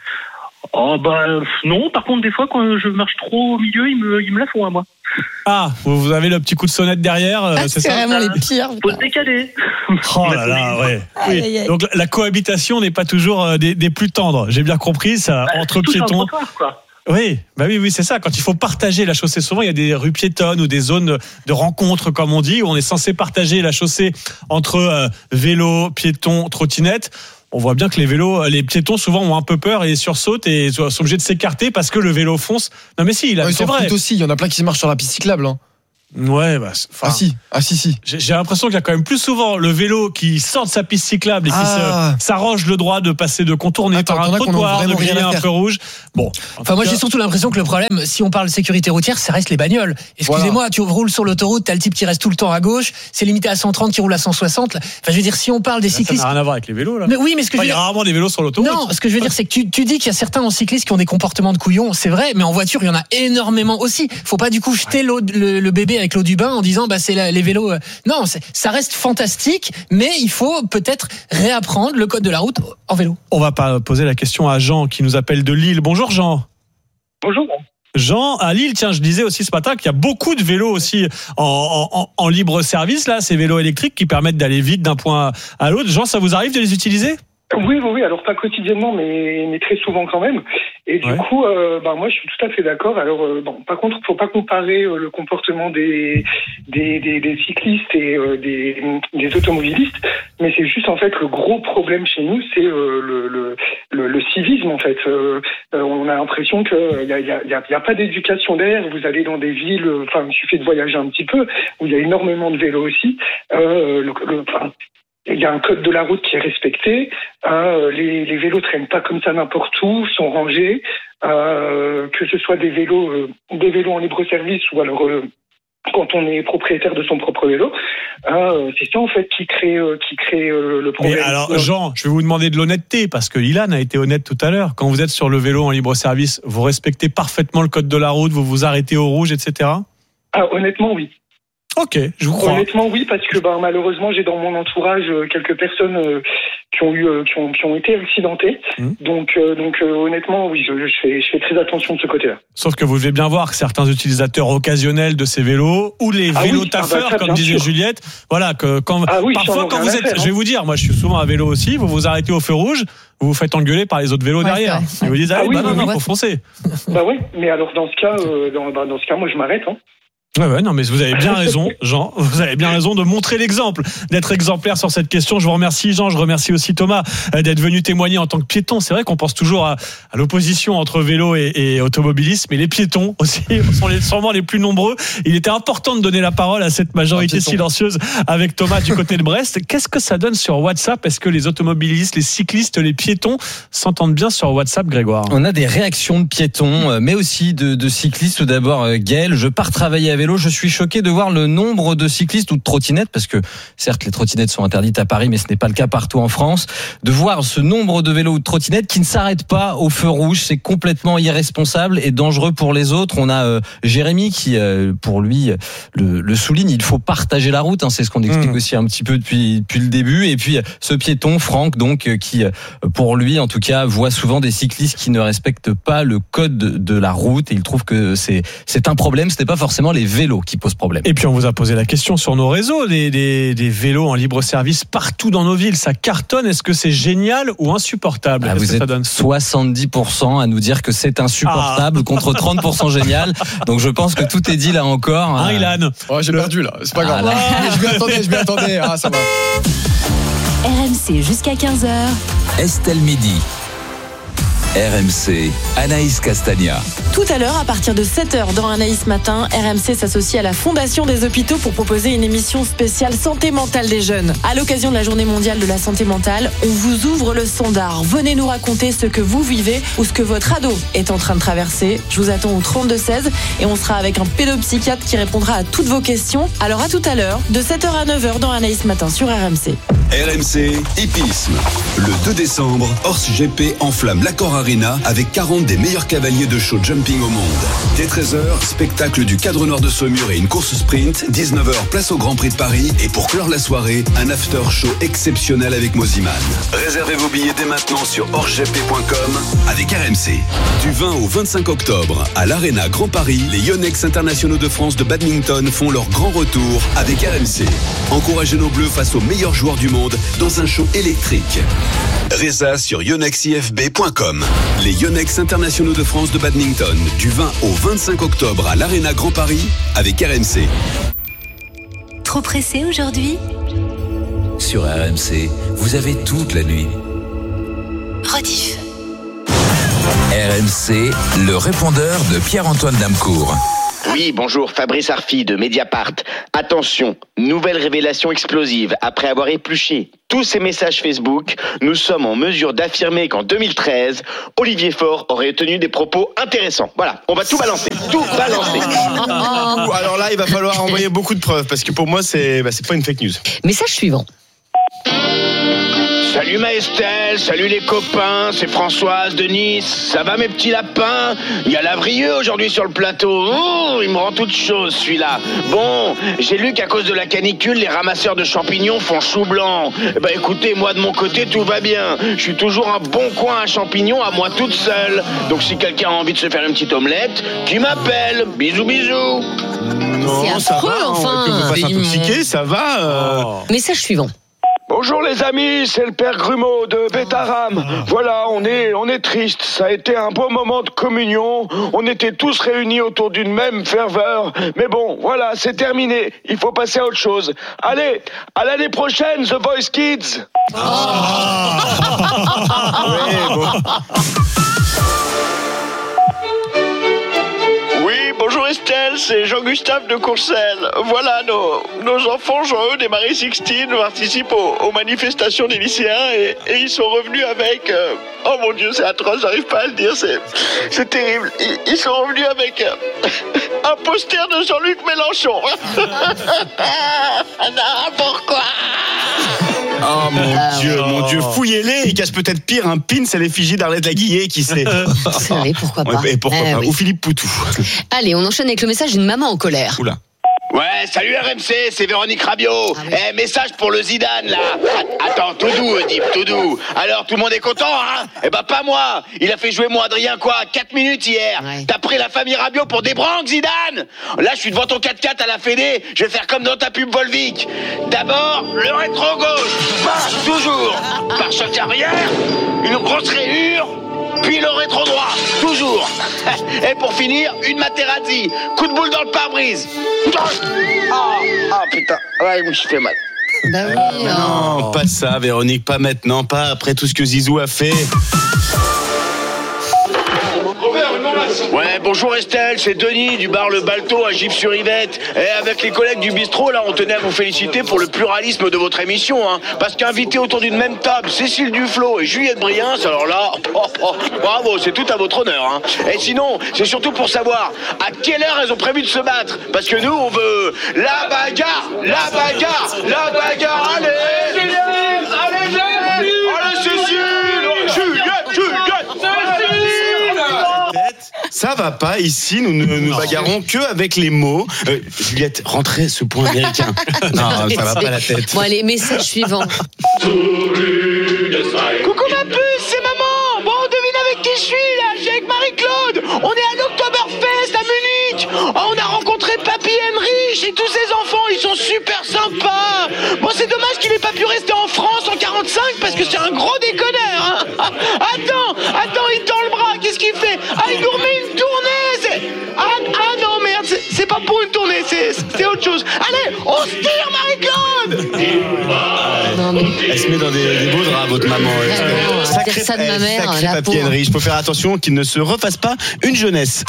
Non, par contre des fois quand je marche trop au milieu, ils me la font à moi. Ah, vous avez le petit coup de sonnette derrière, c'est ça? Vraiment les pires. Faut se décaler. Oh là là, ouais. Oui. Aïe. Donc la cohabitation n'est pas toujours des plus tendres. J'ai bien compris ça entre piétons. Oui, oui, c'est ça. Quand il faut partager la chaussée, souvent il y a des rues piétonnes ou des zones de rencontre, comme on dit, où on est censé partager la chaussée entre vélos, piétons, trottinettes. On voit bien que les piétons souvent ont un peu peur et sursautent et sont obligés de s'écarter parce que le vélo fonce. Non mais si, c'est vrai. Aussi, il y en a plein qui marchent sur la piste cyclable. Ouais, si. J'ai l'impression qu'il y a quand même plus souvent le vélo qui sort de sa piste cyclable et qui s'arroge le droit de passer, de contourner par un trottoir, de griller un feu rouge. Bon. Moi, j'ai surtout l'impression que le problème, si on parle de sécurité routière, ça reste les bagnoles. Excusez-moi, tu roules sur l'autoroute, t'as le type qui reste tout le temps à gauche, c'est limité à 130 qui roule à 160. Enfin, je veux dire, si on parle des cyclistes. Ça n'a rien à voir avec les vélos, là. Mais oui, mais ce que je veux dire. Il y a rarement des vélos sur l'autoroute. Non, ce que je veux dire, c'est que tu dis qu'il y a certains en cyclistes qui ont des comportements de couillons, c'est vrai, mais en voiture, il y en a énormément aussi. Faut pas du coup jeter le bébé avec l'eau du bain en disant c'est les vélos. Non, ça reste fantastique, mais il faut peut-être réapprendre le code de la route en vélo. On va pas poser la question à Jean qui nous appelle de Lille. Bonjour Jean. Bonjour. Jean, à Lille, tiens, je disais aussi ce matin qu'il y a beaucoup de vélos aussi en libre service, là, ces vélos électriques qui permettent d'aller vite d'un point à l'autre. Jean, ça vous arrive de les utiliser ? Oui, alors pas quotidiennement, mais très souvent quand même. Et du coup, moi, je suis tout à fait d'accord. Alors, par contre, faut pas comparer le comportement des cyclistes et des automobilistes, mais c'est juste en fait le gros problème chez nous, c'est le civisme en fait. On a l'impression que y a pas d'éducation derrière. Vous allez dans des villes, il suffit de voyager un petit peu où il y a énormément de vélos aussi. Il y a un code de la route qui est respecté. Les vélos traînent pas comme ça n'importe où, sont rangés. Que ce soit des vélos en libre service ou alors quand on est propriétaire de son propre vélo, c'est ça en fait qui crée le problème. Mais alors Jean, je vais vous demander de l'honnêteté parce que Ilan a été honnête tout à l'heure. Quand vous êtes sur le vélo en libre service, vous respectez parfaitement le code de la route, vous vous arrêtez au rouge, etc. Honnêtement, oui. Ok, je vous crois. Honnêtement, oui, parce que malheureusement, j'ai dans mon entourage quelques personnes qui ont été accidentées. Donc honnêtement, oui, je fais très attention de ce côté-là. Sauf que vous devez bien voir que certains utilisateurs occasionnels de ces vélos ou les vélotaffeurs, comme disait Juliette, voilà que parfois quand vous êtes, je vais vous dire, moi je suis souvent à vélo aussi, vous vous arrêtez au feu rouge, vous vous faites engueuler par les autres vélos derrière. Ils vous disent non, faut foncer. Oui, mais alors dans ce cas, moi je m'arrête. Ouais, non, mais vous avez bien raison, Jean. Vous avez bien raison de montrer l'exemple, d'être exemplaire sur cette question. Je vous remercie, Jean. Je remercie aussi Thomas d'être venu témoigner en tant que piéton. C'est vrai qu'on pense toujours à l'opposition entre vélo et automobilisme, mais les piétons aussi sont sûrement les plus nombreux. Il était important de donner la parole à cette majorité silencieuse avec Thomas du côté de Brest. Qu'est-ce que ça donne sur WhatsApp ? Est-ce que les automobilistes, les cyclistes, les piétons s'entendent bien sur WhatsApp, Grégoire ? On a des réactions de piétons, mais aussi de cyclistes. Tout d'abord, Gaël, je pars travailler à vélo. Je suis choqué de voir le nombre de cyclistes ou de trottinettes, parce que certes les trottinettes sont interdites à Paris, mais ce n'est pas le cas partout en France, de voir ce nombre de vélos ou de trottinettes qui ne s'arrêtent pas au feu rouge. C'est complètement irresponsable et dangereux pour les autres. On a Jérémy qui, pour lui, le souligne, il faut partager la route, hein, c'est ce qu'on explique aussi un petit peu depuis le début. Et puis ce piéton, Franck, donc, qui, pour lui en tout cas, voit souvent des cyclistes qui ne respectent pas le code de la route, et il trouve que c'est un problème. Ce n'est pas forcément les vélos qui pose problème. Et puis on vous a posé la question sur nos réseaux, des vélos en libre service partout dans nos villes, ça cartonne. Est-ce que c'est génial ou insupportable ? Vous êtes 70% à nous dire que c'est insupportable contre 30% génial. Donc je pense que tout est dit là encore. Ilan. J'ai perdu là, c'est pas grave. Je m'y attendais. Ça va. RMC jusqu'à 15h. Estelle Midi. RMC, Anaïs Castagna. Tout à l'heure, à partir de 7h dans Anaïs Matin, RMC s'associe à la Fondation des Hôpitaux pour proposer une émission spéciale santé mentale des jeunes. À l'occasion de la Journée mondiale de la santé mentale, on vous ouvre le standard. Venez nous raconter ce que vous vivez ou ce que votre ado est en train de traverser. Je vous attends au 32-16 et on sera avec un pédopsychiatre qui répondra à toutes vos questions. Alors à tout à l'heure, de 7h à 9h dans Anaïs Matin sur RMC. RMC Hippisme. Le 2 décembre, Horse GP enflamme l'Accor Arena avec 40 des meilleurs cavaliers de show jumping au monde. Dès 13h, spectacle du cadre nord de Saumur et une course sprint. 19h, place au Grand Prix de Paris. Et pour clore la soirée, un after show exceptionnel avec Moziman. Réservez vos billets dès maintenant sur horsegp.com avec RMC. Du 20 au 25 octobre, à l'Arena Grand Paris, les Yonex internationaux de France de badminton font leur grand retour avec RMC. Encouragez nos bleus face aux meilleurs joueurs du monde dans un show électrique. Résa sur yonexifb.com. Les Yonex internationaux de France de badminton du 20 au 25 octobre à l'Arena Grand Paris avec RMC. Trop pressé aujourd'hui ? Sur RMC, vous avez toute la nuit. Rediff. RMC, le répondeur de Pierre-Antoine Damcourt. Oui, bonjour, Fabrice Arfi de Mediapart. Attention, nouvelle révélation explosive. Après avoir épluché tous ces messages Facebook, nous sommes en mesure d'affirmer qu'en 2013, Olivier Faure aurait tenu des propos intéressants. Voilà, on va tout balancer. Alors là, il va falloir envoyer beaucoup de preuves, parce que pour moi, c'est pas une fake news. Message suivant. Salut Maëstel, salut les copains, c'est Françoise de Nice. Ça va mes petits lapins ? Il y a Lavrieux aujourd'hui sur le plateau. Il me rend toute chose celui-là. Bon, j'ai lu qu'à cause de la canicule, les ramasseurs de champignons font chou blanc. Écoutez, moi de mon côté, tout va bien. Je suis toujours un bon coin à champignons à moi toute seule. Donc si quelqu'un a envie de se faire une petite omelette, qui m'appelle ? Bisous, bisous. Non, c'est ça affreux, va, enfin. on peut pas s'intoxiquer, ça va. Message suivant. Bonjour les amis, c'est le père Grumeau de Bétaram. Voilà, on est triste. Ça a été un beau moment de communion. On était tous réunis autour d'une même ferveur. Mais bon, voilà, c'est terminé. Il faut passer à autre chose. Allez, à l'année prochaine, The Voice Kids. Oui, bon. Oui, bonjour Estelle, c'est Jean-Gustave de Courcelles. Voilà, nos enfants Jean-Eudes et Marie-Sixtine participent aux manifestations des lycéens et ils sont revenus avec... oh mon Dieu, c'est atroce, j'arrive pas à le dire, c'est terrible. Ils sont revenus avec un poster de Jean-Luc Mélenchon. Non, pourquoi ? Oh mon Dieu, fouillez-les, ils cachent peut-être pire un pin, c'est l'effigie d'Arlette Laguillet qui sait. Oui, pourquoi pas. Et pourquoi pas. Oui. Ou Philippe Poutou. Allez, on enchaîne avec le message d'une maman en colère. Oula. Ouais, salut RMC, c'est Véronique Rabiot. Message pour le Zidane, là. Attends, tout doux, Oedipe, tout doux. Alors, tout le monde est content, hein ? Pas moi. Il a fait jouer mon Adrien, 4 minutes hier. Ouais. T'as pris la famille Rabiot pour des branques, Zidane ? Là, je suis devant ton 4x4 à la Fédé. Je vais faire comme dans ta pub Volvic. D'abord, le rétro-gauche. Toujours. Par choc arrière, une grosse rayure. puis le rétro droit, toujours. Et pour finir, une Materazzi. Coup de boule dans le pare-brise. Ah putain, ouais, je fais mal. Non, pas ça, Véronique, pas maintenant, pas après tout ce que Zizou a fait. Ouais, bonjour Estelle, c'est Denis du bar Le Balto à Gif-sur-Yvette. Et avec les collègues du bistrot, là, on tenait à vous féliciter pour le pluralisme de votre émission, hein. Parce qu'invités autour d'une même table, Cécile Duflo et Juliette Briens, alors là, bravo, c'est tout à votre honneur, hein. Et sinon, c'est surtout pour savoir à quelle heure elles ont prévu de se battre. Parce que nous, on veut la bagarre, la bagarre, la bagarre. Allez, Juliette, allez, Cécile, Ça va pas, ici, nous ne nous bagarrons que avec les mots. Juliette, rentrez ce point américain. Non, ça va pas la tête. Bon, allez, message suivant. Coucou ma puce, c'est maman. Bon, devine avec qui je suis là. Je suis avec Marie-Claude. On est à l'Oktoberfest à Munich. On a rencontré Papy Henrich et tous ses enfants. Ils sont super sympas. Bon, c'est dommage qu'il ait pas pu rester en France en 45 parce que c'est un gros déconneur, hein. Attends, il tend le bras. Qu'est-ce qu'il fait? Ah, il nous remet une tournée. Ah non, merde, c'est pas pour une tournée, c'est autre chose. Allez, on se tire, Marie-Claude. Elle se met dans des beaux draps, votre maman. Sacré ça de ma mère, sacré la Papy Henry. Il faut faire attention qu'il ne se refasse pas une jeunesse.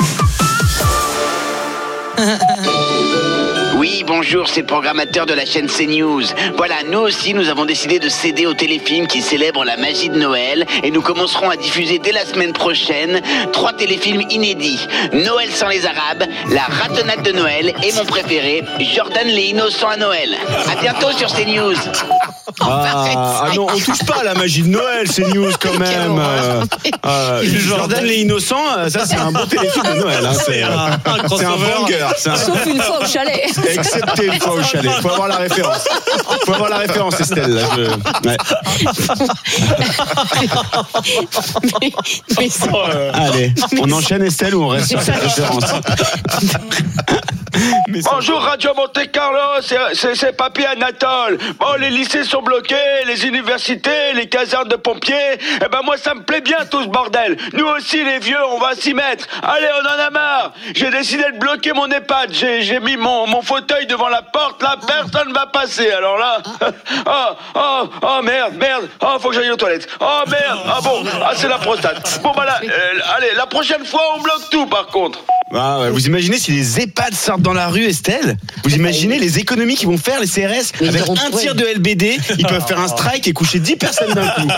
Oui, bonjour, c'est le programmateur de la chaîne CNews. Voilà, nous aussi, nous avons décidé de céder au téléfilm qui célèbre la magie de Noël et nous commencerons à diffuser dès la semaine prochaine 3 téléfilms inédits. Noël sans les Arabes, La ratonnade de Noël et mon préféré, Jordan les innocents à Noël. À bientôt sur CNews. Ah non, on touche pas à la magie de Noël, CNews quand même. Jordan les innocents, ça c'est un bon téléfilm de Noël. Hein. C'est un banger. Sauf une fois au chalet. Excepté une fois au chalet. Faut avoir la référence. Estelle. Là, ouais. Allez, on enchaîne Estelle ou on reste sur cette référence? Bonjour Radio Monte Carlo, c'est Papy Anatole. Bon, les lycées sont bloqués, les universités, les casernes de pompiers. Eh ben moi ça me plaît bien tout ce bordel. Nous aussi les vieux, on va s'y mettre. Allez, on en a marre. J'ai décidé de bloquer mon EHPAD. J'ai mis mon fauteuil devant la porte. Là, personne va passer. Alors là, oh merde. Oh, faut que j'aille aux toilettes. Oh merde. Ah bon, c'est la prostate. Bon bah là, allez, la prochaine fois on bloque tout par contre. Ah ouais, vous imaginez si les EHPAD sortent dans la rue, Estelle? Vous imaginez les économies qu'ils vont faire, les CRS? Avec un tiers de LBD, ils peuvent faire un strike et coucher 10 personnes d'un coup.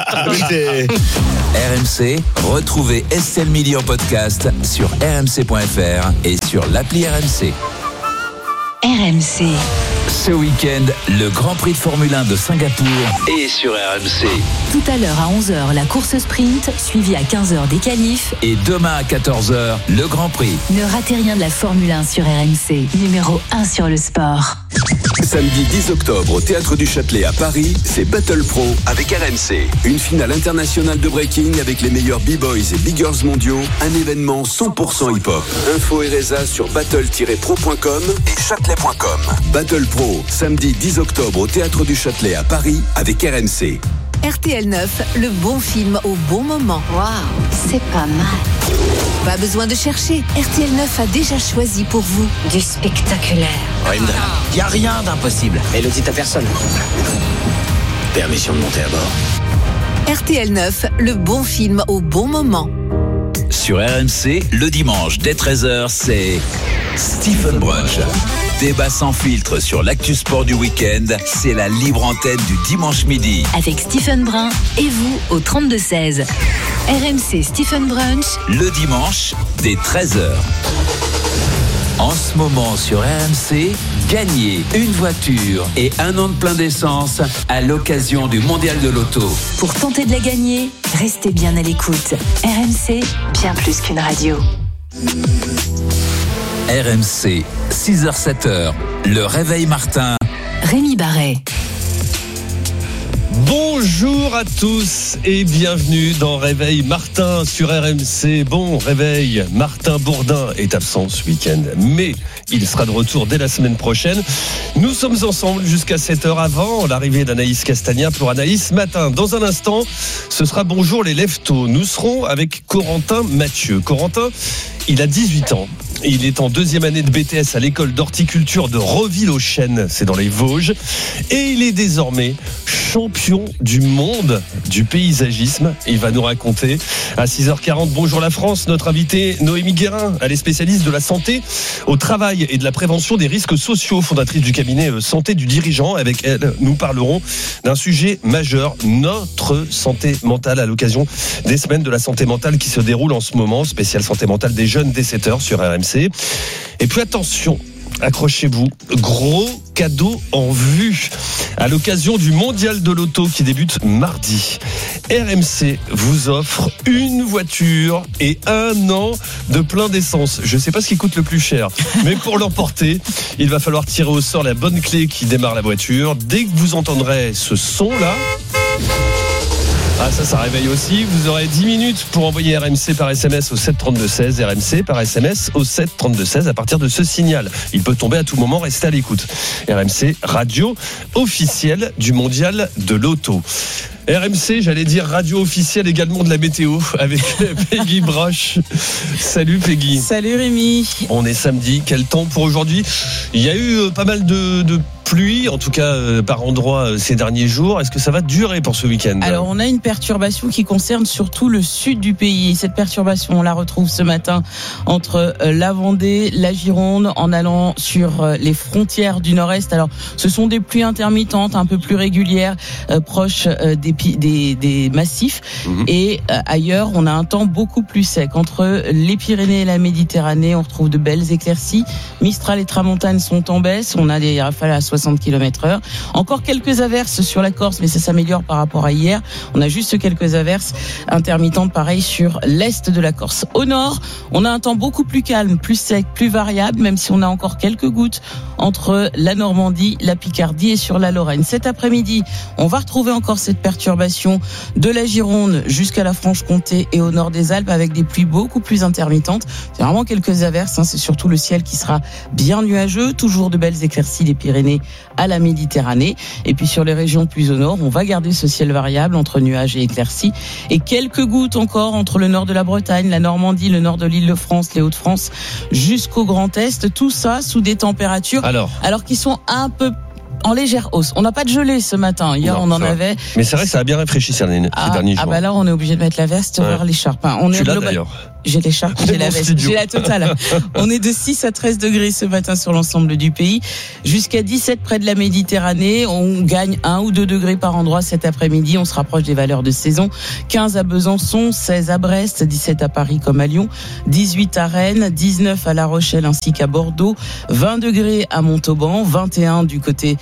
RMC, retrouvez Estelle Midi en podcast sur rmc.fr et sur l'appli RMC. RMC. Ce week-end, le Grand Prix de Formule 1 de Singapour est sur RMC. Tout à l'heure à 11h, la course sprint, suivie à 15h des qualifs. Et demain à 14h, le Grand Prix. Ne ratez rien de la Formule 1 sur RMC, numéro 1 sur le sport. Samedi 10 octobre au Théâtre du Châtelet à Paris, c'est Battle Pro avec RMC. Une finale internationale de breaking avec les meilleurs b-boys et b-girls mondiaux. Un événement 100% hip-hop. Info et résa sur battle-pro.com et châtelet.com. Battle Pro, samedi 10 octobre au Théâtre du Châtelet à Paris avec RMC. RTL 9, le bon film au bon moment. Waouh, c'est pas mal. Pas besoin de chercher, RTL 9 a déjà choisi pour vous du spectaculaire. Il n'y a rien d'impossible. Et le dit à personne. Permission de monter à bord. RTL 9, le bon film au bon moment. Sur RMC, le dimanche dès 13h, c'est Stephen Brunch. Débat sans filtre sur l'actu sport du week-end, c'est la libre antenne du dimanche midi. Avec Stephen Brun et vous au 32-16. RMC Stephen Brunch. Le dimanche dès 13h. En ce moment sur RMC, gagnez une voiture et un an de plein d'essence à l'occasion du Mondial de l'Auto. Pour tenter de la gagner, restez bien à l'écoute. RMC, bien plus qu'une radio. RMC, 6h-7h, le réveil Martin. Rémi Barret. Bonjour à tous et bienvenue dans Réveil Martin sur RMC. Bon réveil, Martin Bourdin est absent ce week-end, mais Il sera de retour dès la semaine prochaine. Nous sommes ensemble jusqu'à 7h avant l'arrivée d'Anaïs Castagna pour Anaïs Matin. Dans un instant, ce sera Bonjour les lève-tôt. Nous serons avec Corentin Mathieu. Corentin, il a 18 ans. Il est en 2e année de BTS à l'école d'horticulture de Reville-aux-Chênes, c'est dans les Vosges. Et il est désormais champion du monde du paysagisme. Il va nous raconter à 6h40. Bonjour la France, notre invitée Noémie Guérin, elle est spécialiste de la santé au travail et de la prévention des risques sociaux, fondatrice du cabinet Santé du Dirigeant. Avec elle, nous parlerons d'un sujet majeur, notre santé mentale, à l'occasion des semaines de la santé mentale qui se déroulent en ce moment, spéciale santé mentale des jeunes dès 7h sur RMC. Et puis attention, accrochez-vous, gros cadeau en vue à l'occasion du mondial de l'auto qui débute mardi. RMC vous offre une voiture et 1 an de plein d'essence. Je ne sais pas ce qui coûte le plus cher, mais pour l'emporter, il va falloir tirer au sort la bonne clé qui démarre la voiture. Dès que vous entendrez ce son-là... Ah, ça réveille aussi. Vous aurez 10 minutes pour envoyer RMC par SMS au 732-16. RMC par SMS au 732-16 à partir de ce signal. Il peut tomber à tout moment, restez à l'écoute. RMC, radio officielle du mondial de l'auto. RMC, j'allais dire radio officielle également de la météo avec Peggy Broche. Salut Peggy. Salut Rémi. On est samedi, quel temps pour aujourd'hui? Il y a eu pas mal de pluie, en tout cas par endroits ces derniers jours. Est-ce que ça va durer pour ce week-end? Alors on a une perturbation qui concerne surtout le sud du pays. Cette perturbation, on la retrouve ce matin entre la Vendée, la Gironde, en allant sur les frontières du nord-est. Alors ce sont des pluies intermittentes, un peu plus régulières, proches des massifs. Et ailleurs, on a un temps beaucoup plus sec. Entre les Pyrénées et la Méditerranée, on retrouve de belles éclaircies. Mistral et Tramontane sont en baisse. On a des rafales à 60 km/h. Encore quelques averses sur la Corse, mais ça s'améliore par rapport à hier. On a juste quelques averses intermittentes, pareil, sur l'est de la Corse. Au nord, on a un temps beaucoup plus calme, plus sec, plus variable, même si on a encore quelques gouttes entre la Normandie, la Picardie et sur la Lorraine. Cet après-midi, on va retrouver encore cette perturbation de la Gironde jusqu'à la Franche-Comté et au nord des Alpes avec des pluies beaucoup plus intermittentes. C'est vraiment quelques averses, c'est surtout le ciel qui sera bien nuageux, toujours de belles éclaircies des Pyrénées à la Méditerranée. Et puis sur les régions plus au nord, on va garder ce ciel variable entre nuages et éclaircies et quelques gouttes encore entre le nord de la Bretagne, la Normandie, le nord de l'Île-de-France, les Hauts-de-France jusqu'au Grand Est. Tout ça sous des températures alors qui sont un peu en légère hausse. On n'a pas de gelée ce matin. Hier, on en avait. Mais c'est vrai que ça a bien rafraîchi ces derniers jours. Ah bah là, on est obligé de mettre la veste vers l'écharpe. Tu l'as d'ailleurs. J'ai l'écharpe, j'ai la veste, j'ai la totale. On est de 6 à 13 degrés ce matin sur l'ensemble du pays. Jusqu'à 17 près de la Méditerranée. On gagne 1 ou 2 degrés par endroit cet après-midi. On se rapproche des valeurs de saison. 15 à Besançon, 16 à Brest, 17 à Paris comme à Lyon, 18 à Rennes, 19 à La Rochelle ainsi qu'à Bordeaux, 20 degrés à Montauban, 21 du côté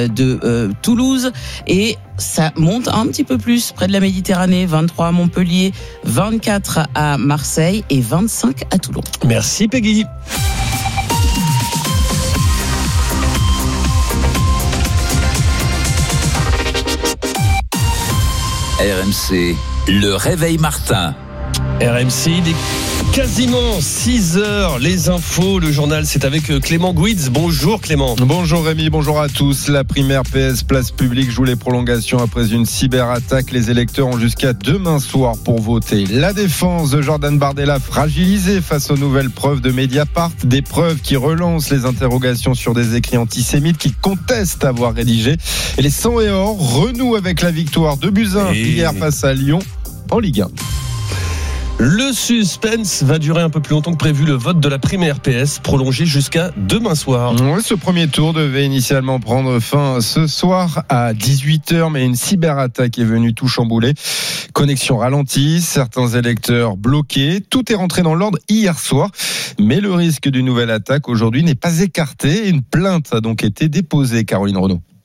de Toulouse et ça monte un petit peu plus près de la Méditerranée, 23 à Montpellier, 24 à Marseille et 25 à Toulon. Merci Peggy. RMC, le réveil Martin. RMC, il est quasiment 6h, les infos, le journal, c'est avec Clément Gouitz. Bonjour Clément. Bonjour Rémi, bonjour à tous. La primaire PS Place Publique joue les prolongations après une cyberattaque. Les électeurs ont jusqu'à demain soir pour voter. La défense de Jordan Bardella fragilisée face aux nouvelles preuves de Mediapart. Des preuves qui relancent les interrogations sur des écrits antisémites qu'il conteste avoir rédigés. Et les 100 et or renouent avec la victoire de Buzyn hier face à Lyon en Ligue 1. Le suspense va durer un peu plus longtemps que prévu. Le vote de la primaire PS prolongé jusqu'à demain soir. Oui, ce premier tour devait initialement prendre fin ce soir à 18h, mais une cyberattaque est venue tout chambouler. Connexion ralentie, certains électeurs bloqués. Tout est rentré dans l'ordre hier soir, mais le risque d'une nouvelle attaque aujourd'hui n'est pas écarté. Une plainte a donc été déposée, Caroline Renaud.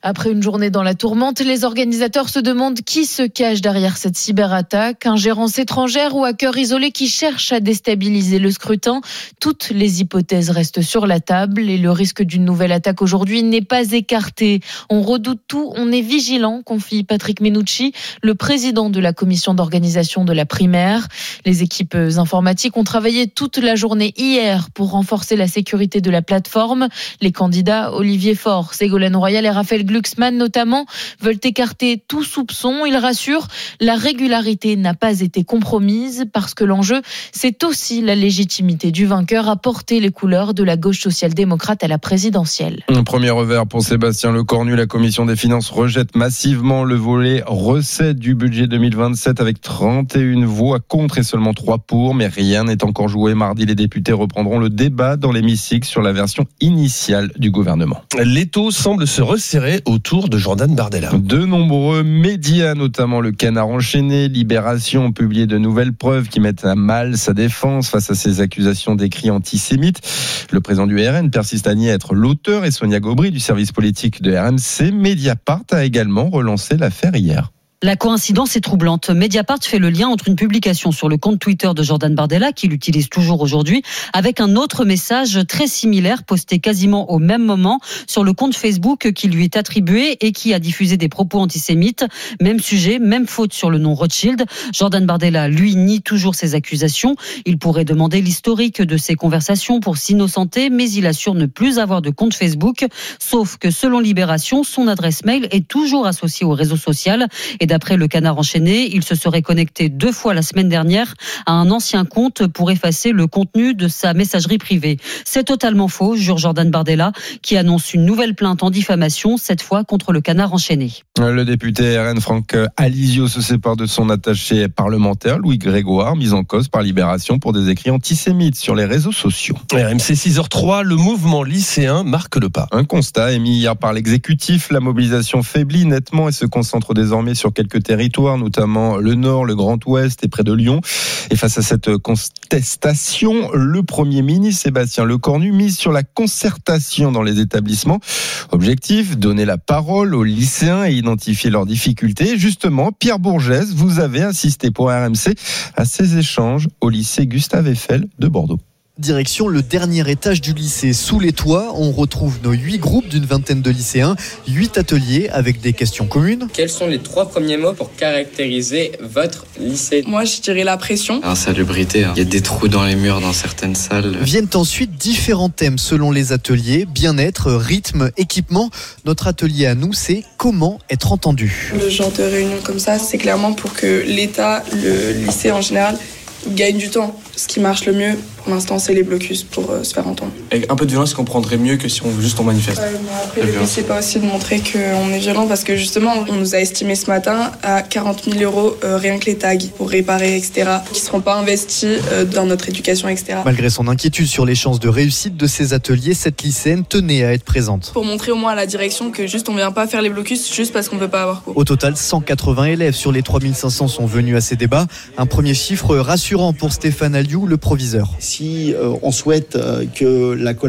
Après une journée dans la tourmente, les organisateurs se demandent qui se cache derrière cette cyberattaque. Ingérence étrangère ou hacker isolé qui cherche à déstabiliser le scrutin. Toutes les hypothèses restent sur la table et le risque d'une nouvelle attaque aujourd'hui n'est pas écarté. On redoute tout, on est vigilant, confie Patrick Menucci, le président de la commission d'organisation de la primaire. Les équipes informatiques ont travaillé toute la journée hier pour renforcer la sécurité de la plateforme. Les candidats Olivier Faure, Ségolène Royal et Raphaël Glucksmann notamment veulent écarter tout soupçon. Ils rassurent, la régularité n'a pas été compromise parce que l'enjeu, c'est aussi la légitimité du vainqueur à porter les couleurs de la gauche social-démocrate à la présidentielle. Un premier revers pour Sébastien Lecornu. La commission des finances rejette massivement le volet recettes du budget 2027 avec 31 voix contre et seulement 3 pour. Mais rien n'est encore joué. Mardi, les députés reprendront le débat dans l'hémicycle sur la version initiale du gouvernement. L'étau semble se resserrer autour de Jordan Bardella. De nombreux médias, notamment le Canard enchaîné, Libération, ont publié de nouvelles preuves qui mettent à mal sa défense face à ces accusations d'écrits antisémites. Le président du RN persiste à nier être l'auteur et Sonia Gobry du service politique de RMC. Mediapart a également relancé l'affaire hier. La coïncidence est troublante. Mediapart fait le lien entre une publication sur le compte Twitter de Jordan Bardella, qu'il utilise toujours aujourd'hui, avec un autre message très similaire posté quasiment au même moment sur le compte Facebook qui lui est attribué et qui a diffusé des propos antisémites. Même sujet, même faute sur le nom Rothschild. Jordan Bardella, lui, nie toujours ces accusations. Il pourrait demander l'historique de ces conversations pour s'innocenter, mais il assure ne plus avoir de compte Facebook. Sauf que selon Libération, son adresse mail est toujours associée au réseau social. Et d'après le Canard enchaîné, il se serait connecté 2 fois la semaine dernière à un ancien compte pour effacer le contenu de sa messagerie privée. C'est totalement faux, jure Jordan Bardella, qui annonce une nouvelle plainte en diffamation, cette fois contre le Canard enchaîné. Le député RN Franck Alizio se sépare de son attaché parlementaire, Louis Grégoire, mis en cause par Libération pour des écrits antisémites sur les réseaux sociaux. RMC 6h03, le mouvement lycéen marque le pas. Un constat émis hier par l'exécutif, la mobilisation faiblit nettement et se concentre désormais sur quelques territoires, notamment le Nord, le Grand Ouest et près de Lyon. Et face à cette contestation, le Premier ministre Sébastien Lecornu mise sur la concertation dans les établissements. Objectif, donner la parole aux lycéens et identifier leurs difficultés. Justement, Pierre Bourgès, vous avez assisté pour RMC à ces échanges au lycée Gustave Eiffel de Bordeaux. Direction le dernier étage du lycée. Sous les toits, on retrouve nos 8 groupes d'une vingtaine de lycéens, 8 ateliers avec des questions communes. Quels sont les 3 premiers mots pour caractériser votre lycée ? Moi, je dirais la pression. Insalubrité, il y a des trous dans les murs dans certaines salles. Viennent ensuite différents thèmes selon les ateliers, bien-être, rythme, équipement. Notre atelier à nous, c'est comment être entendu. Le genre de réunion comme ça, c'est clairement pour que l'État, le lycée en général, gagne du temps. Ce qui marche le mieux, pour l'instant, c'est les blocus pour se faire entendre. Avec un peu de violence, ils comprendraient mieux que si on juste on manifeste. Mais après, le but, c'est pas aussi de montrer qu'on est violent, parce que justement, on nous a estimé ce matin à 40 000 € rien que les tags pour réparer, etc., qui seront pas investis dans notre éducation, etc. Malgré son inquiétude sur les chances de réussite de ces ateliers, cette lycéenne tenait à être présente. Pour montrer au moins à la direction que juste on vient pas faire les blocus juste parce qu'on peut pas avoir cours. Au total, 180 élèves sur les 3500 sont venus à ces débats. Un premier chiffre rassurant pour Stéphane Aliou, le proviseur. Si on souhaite que la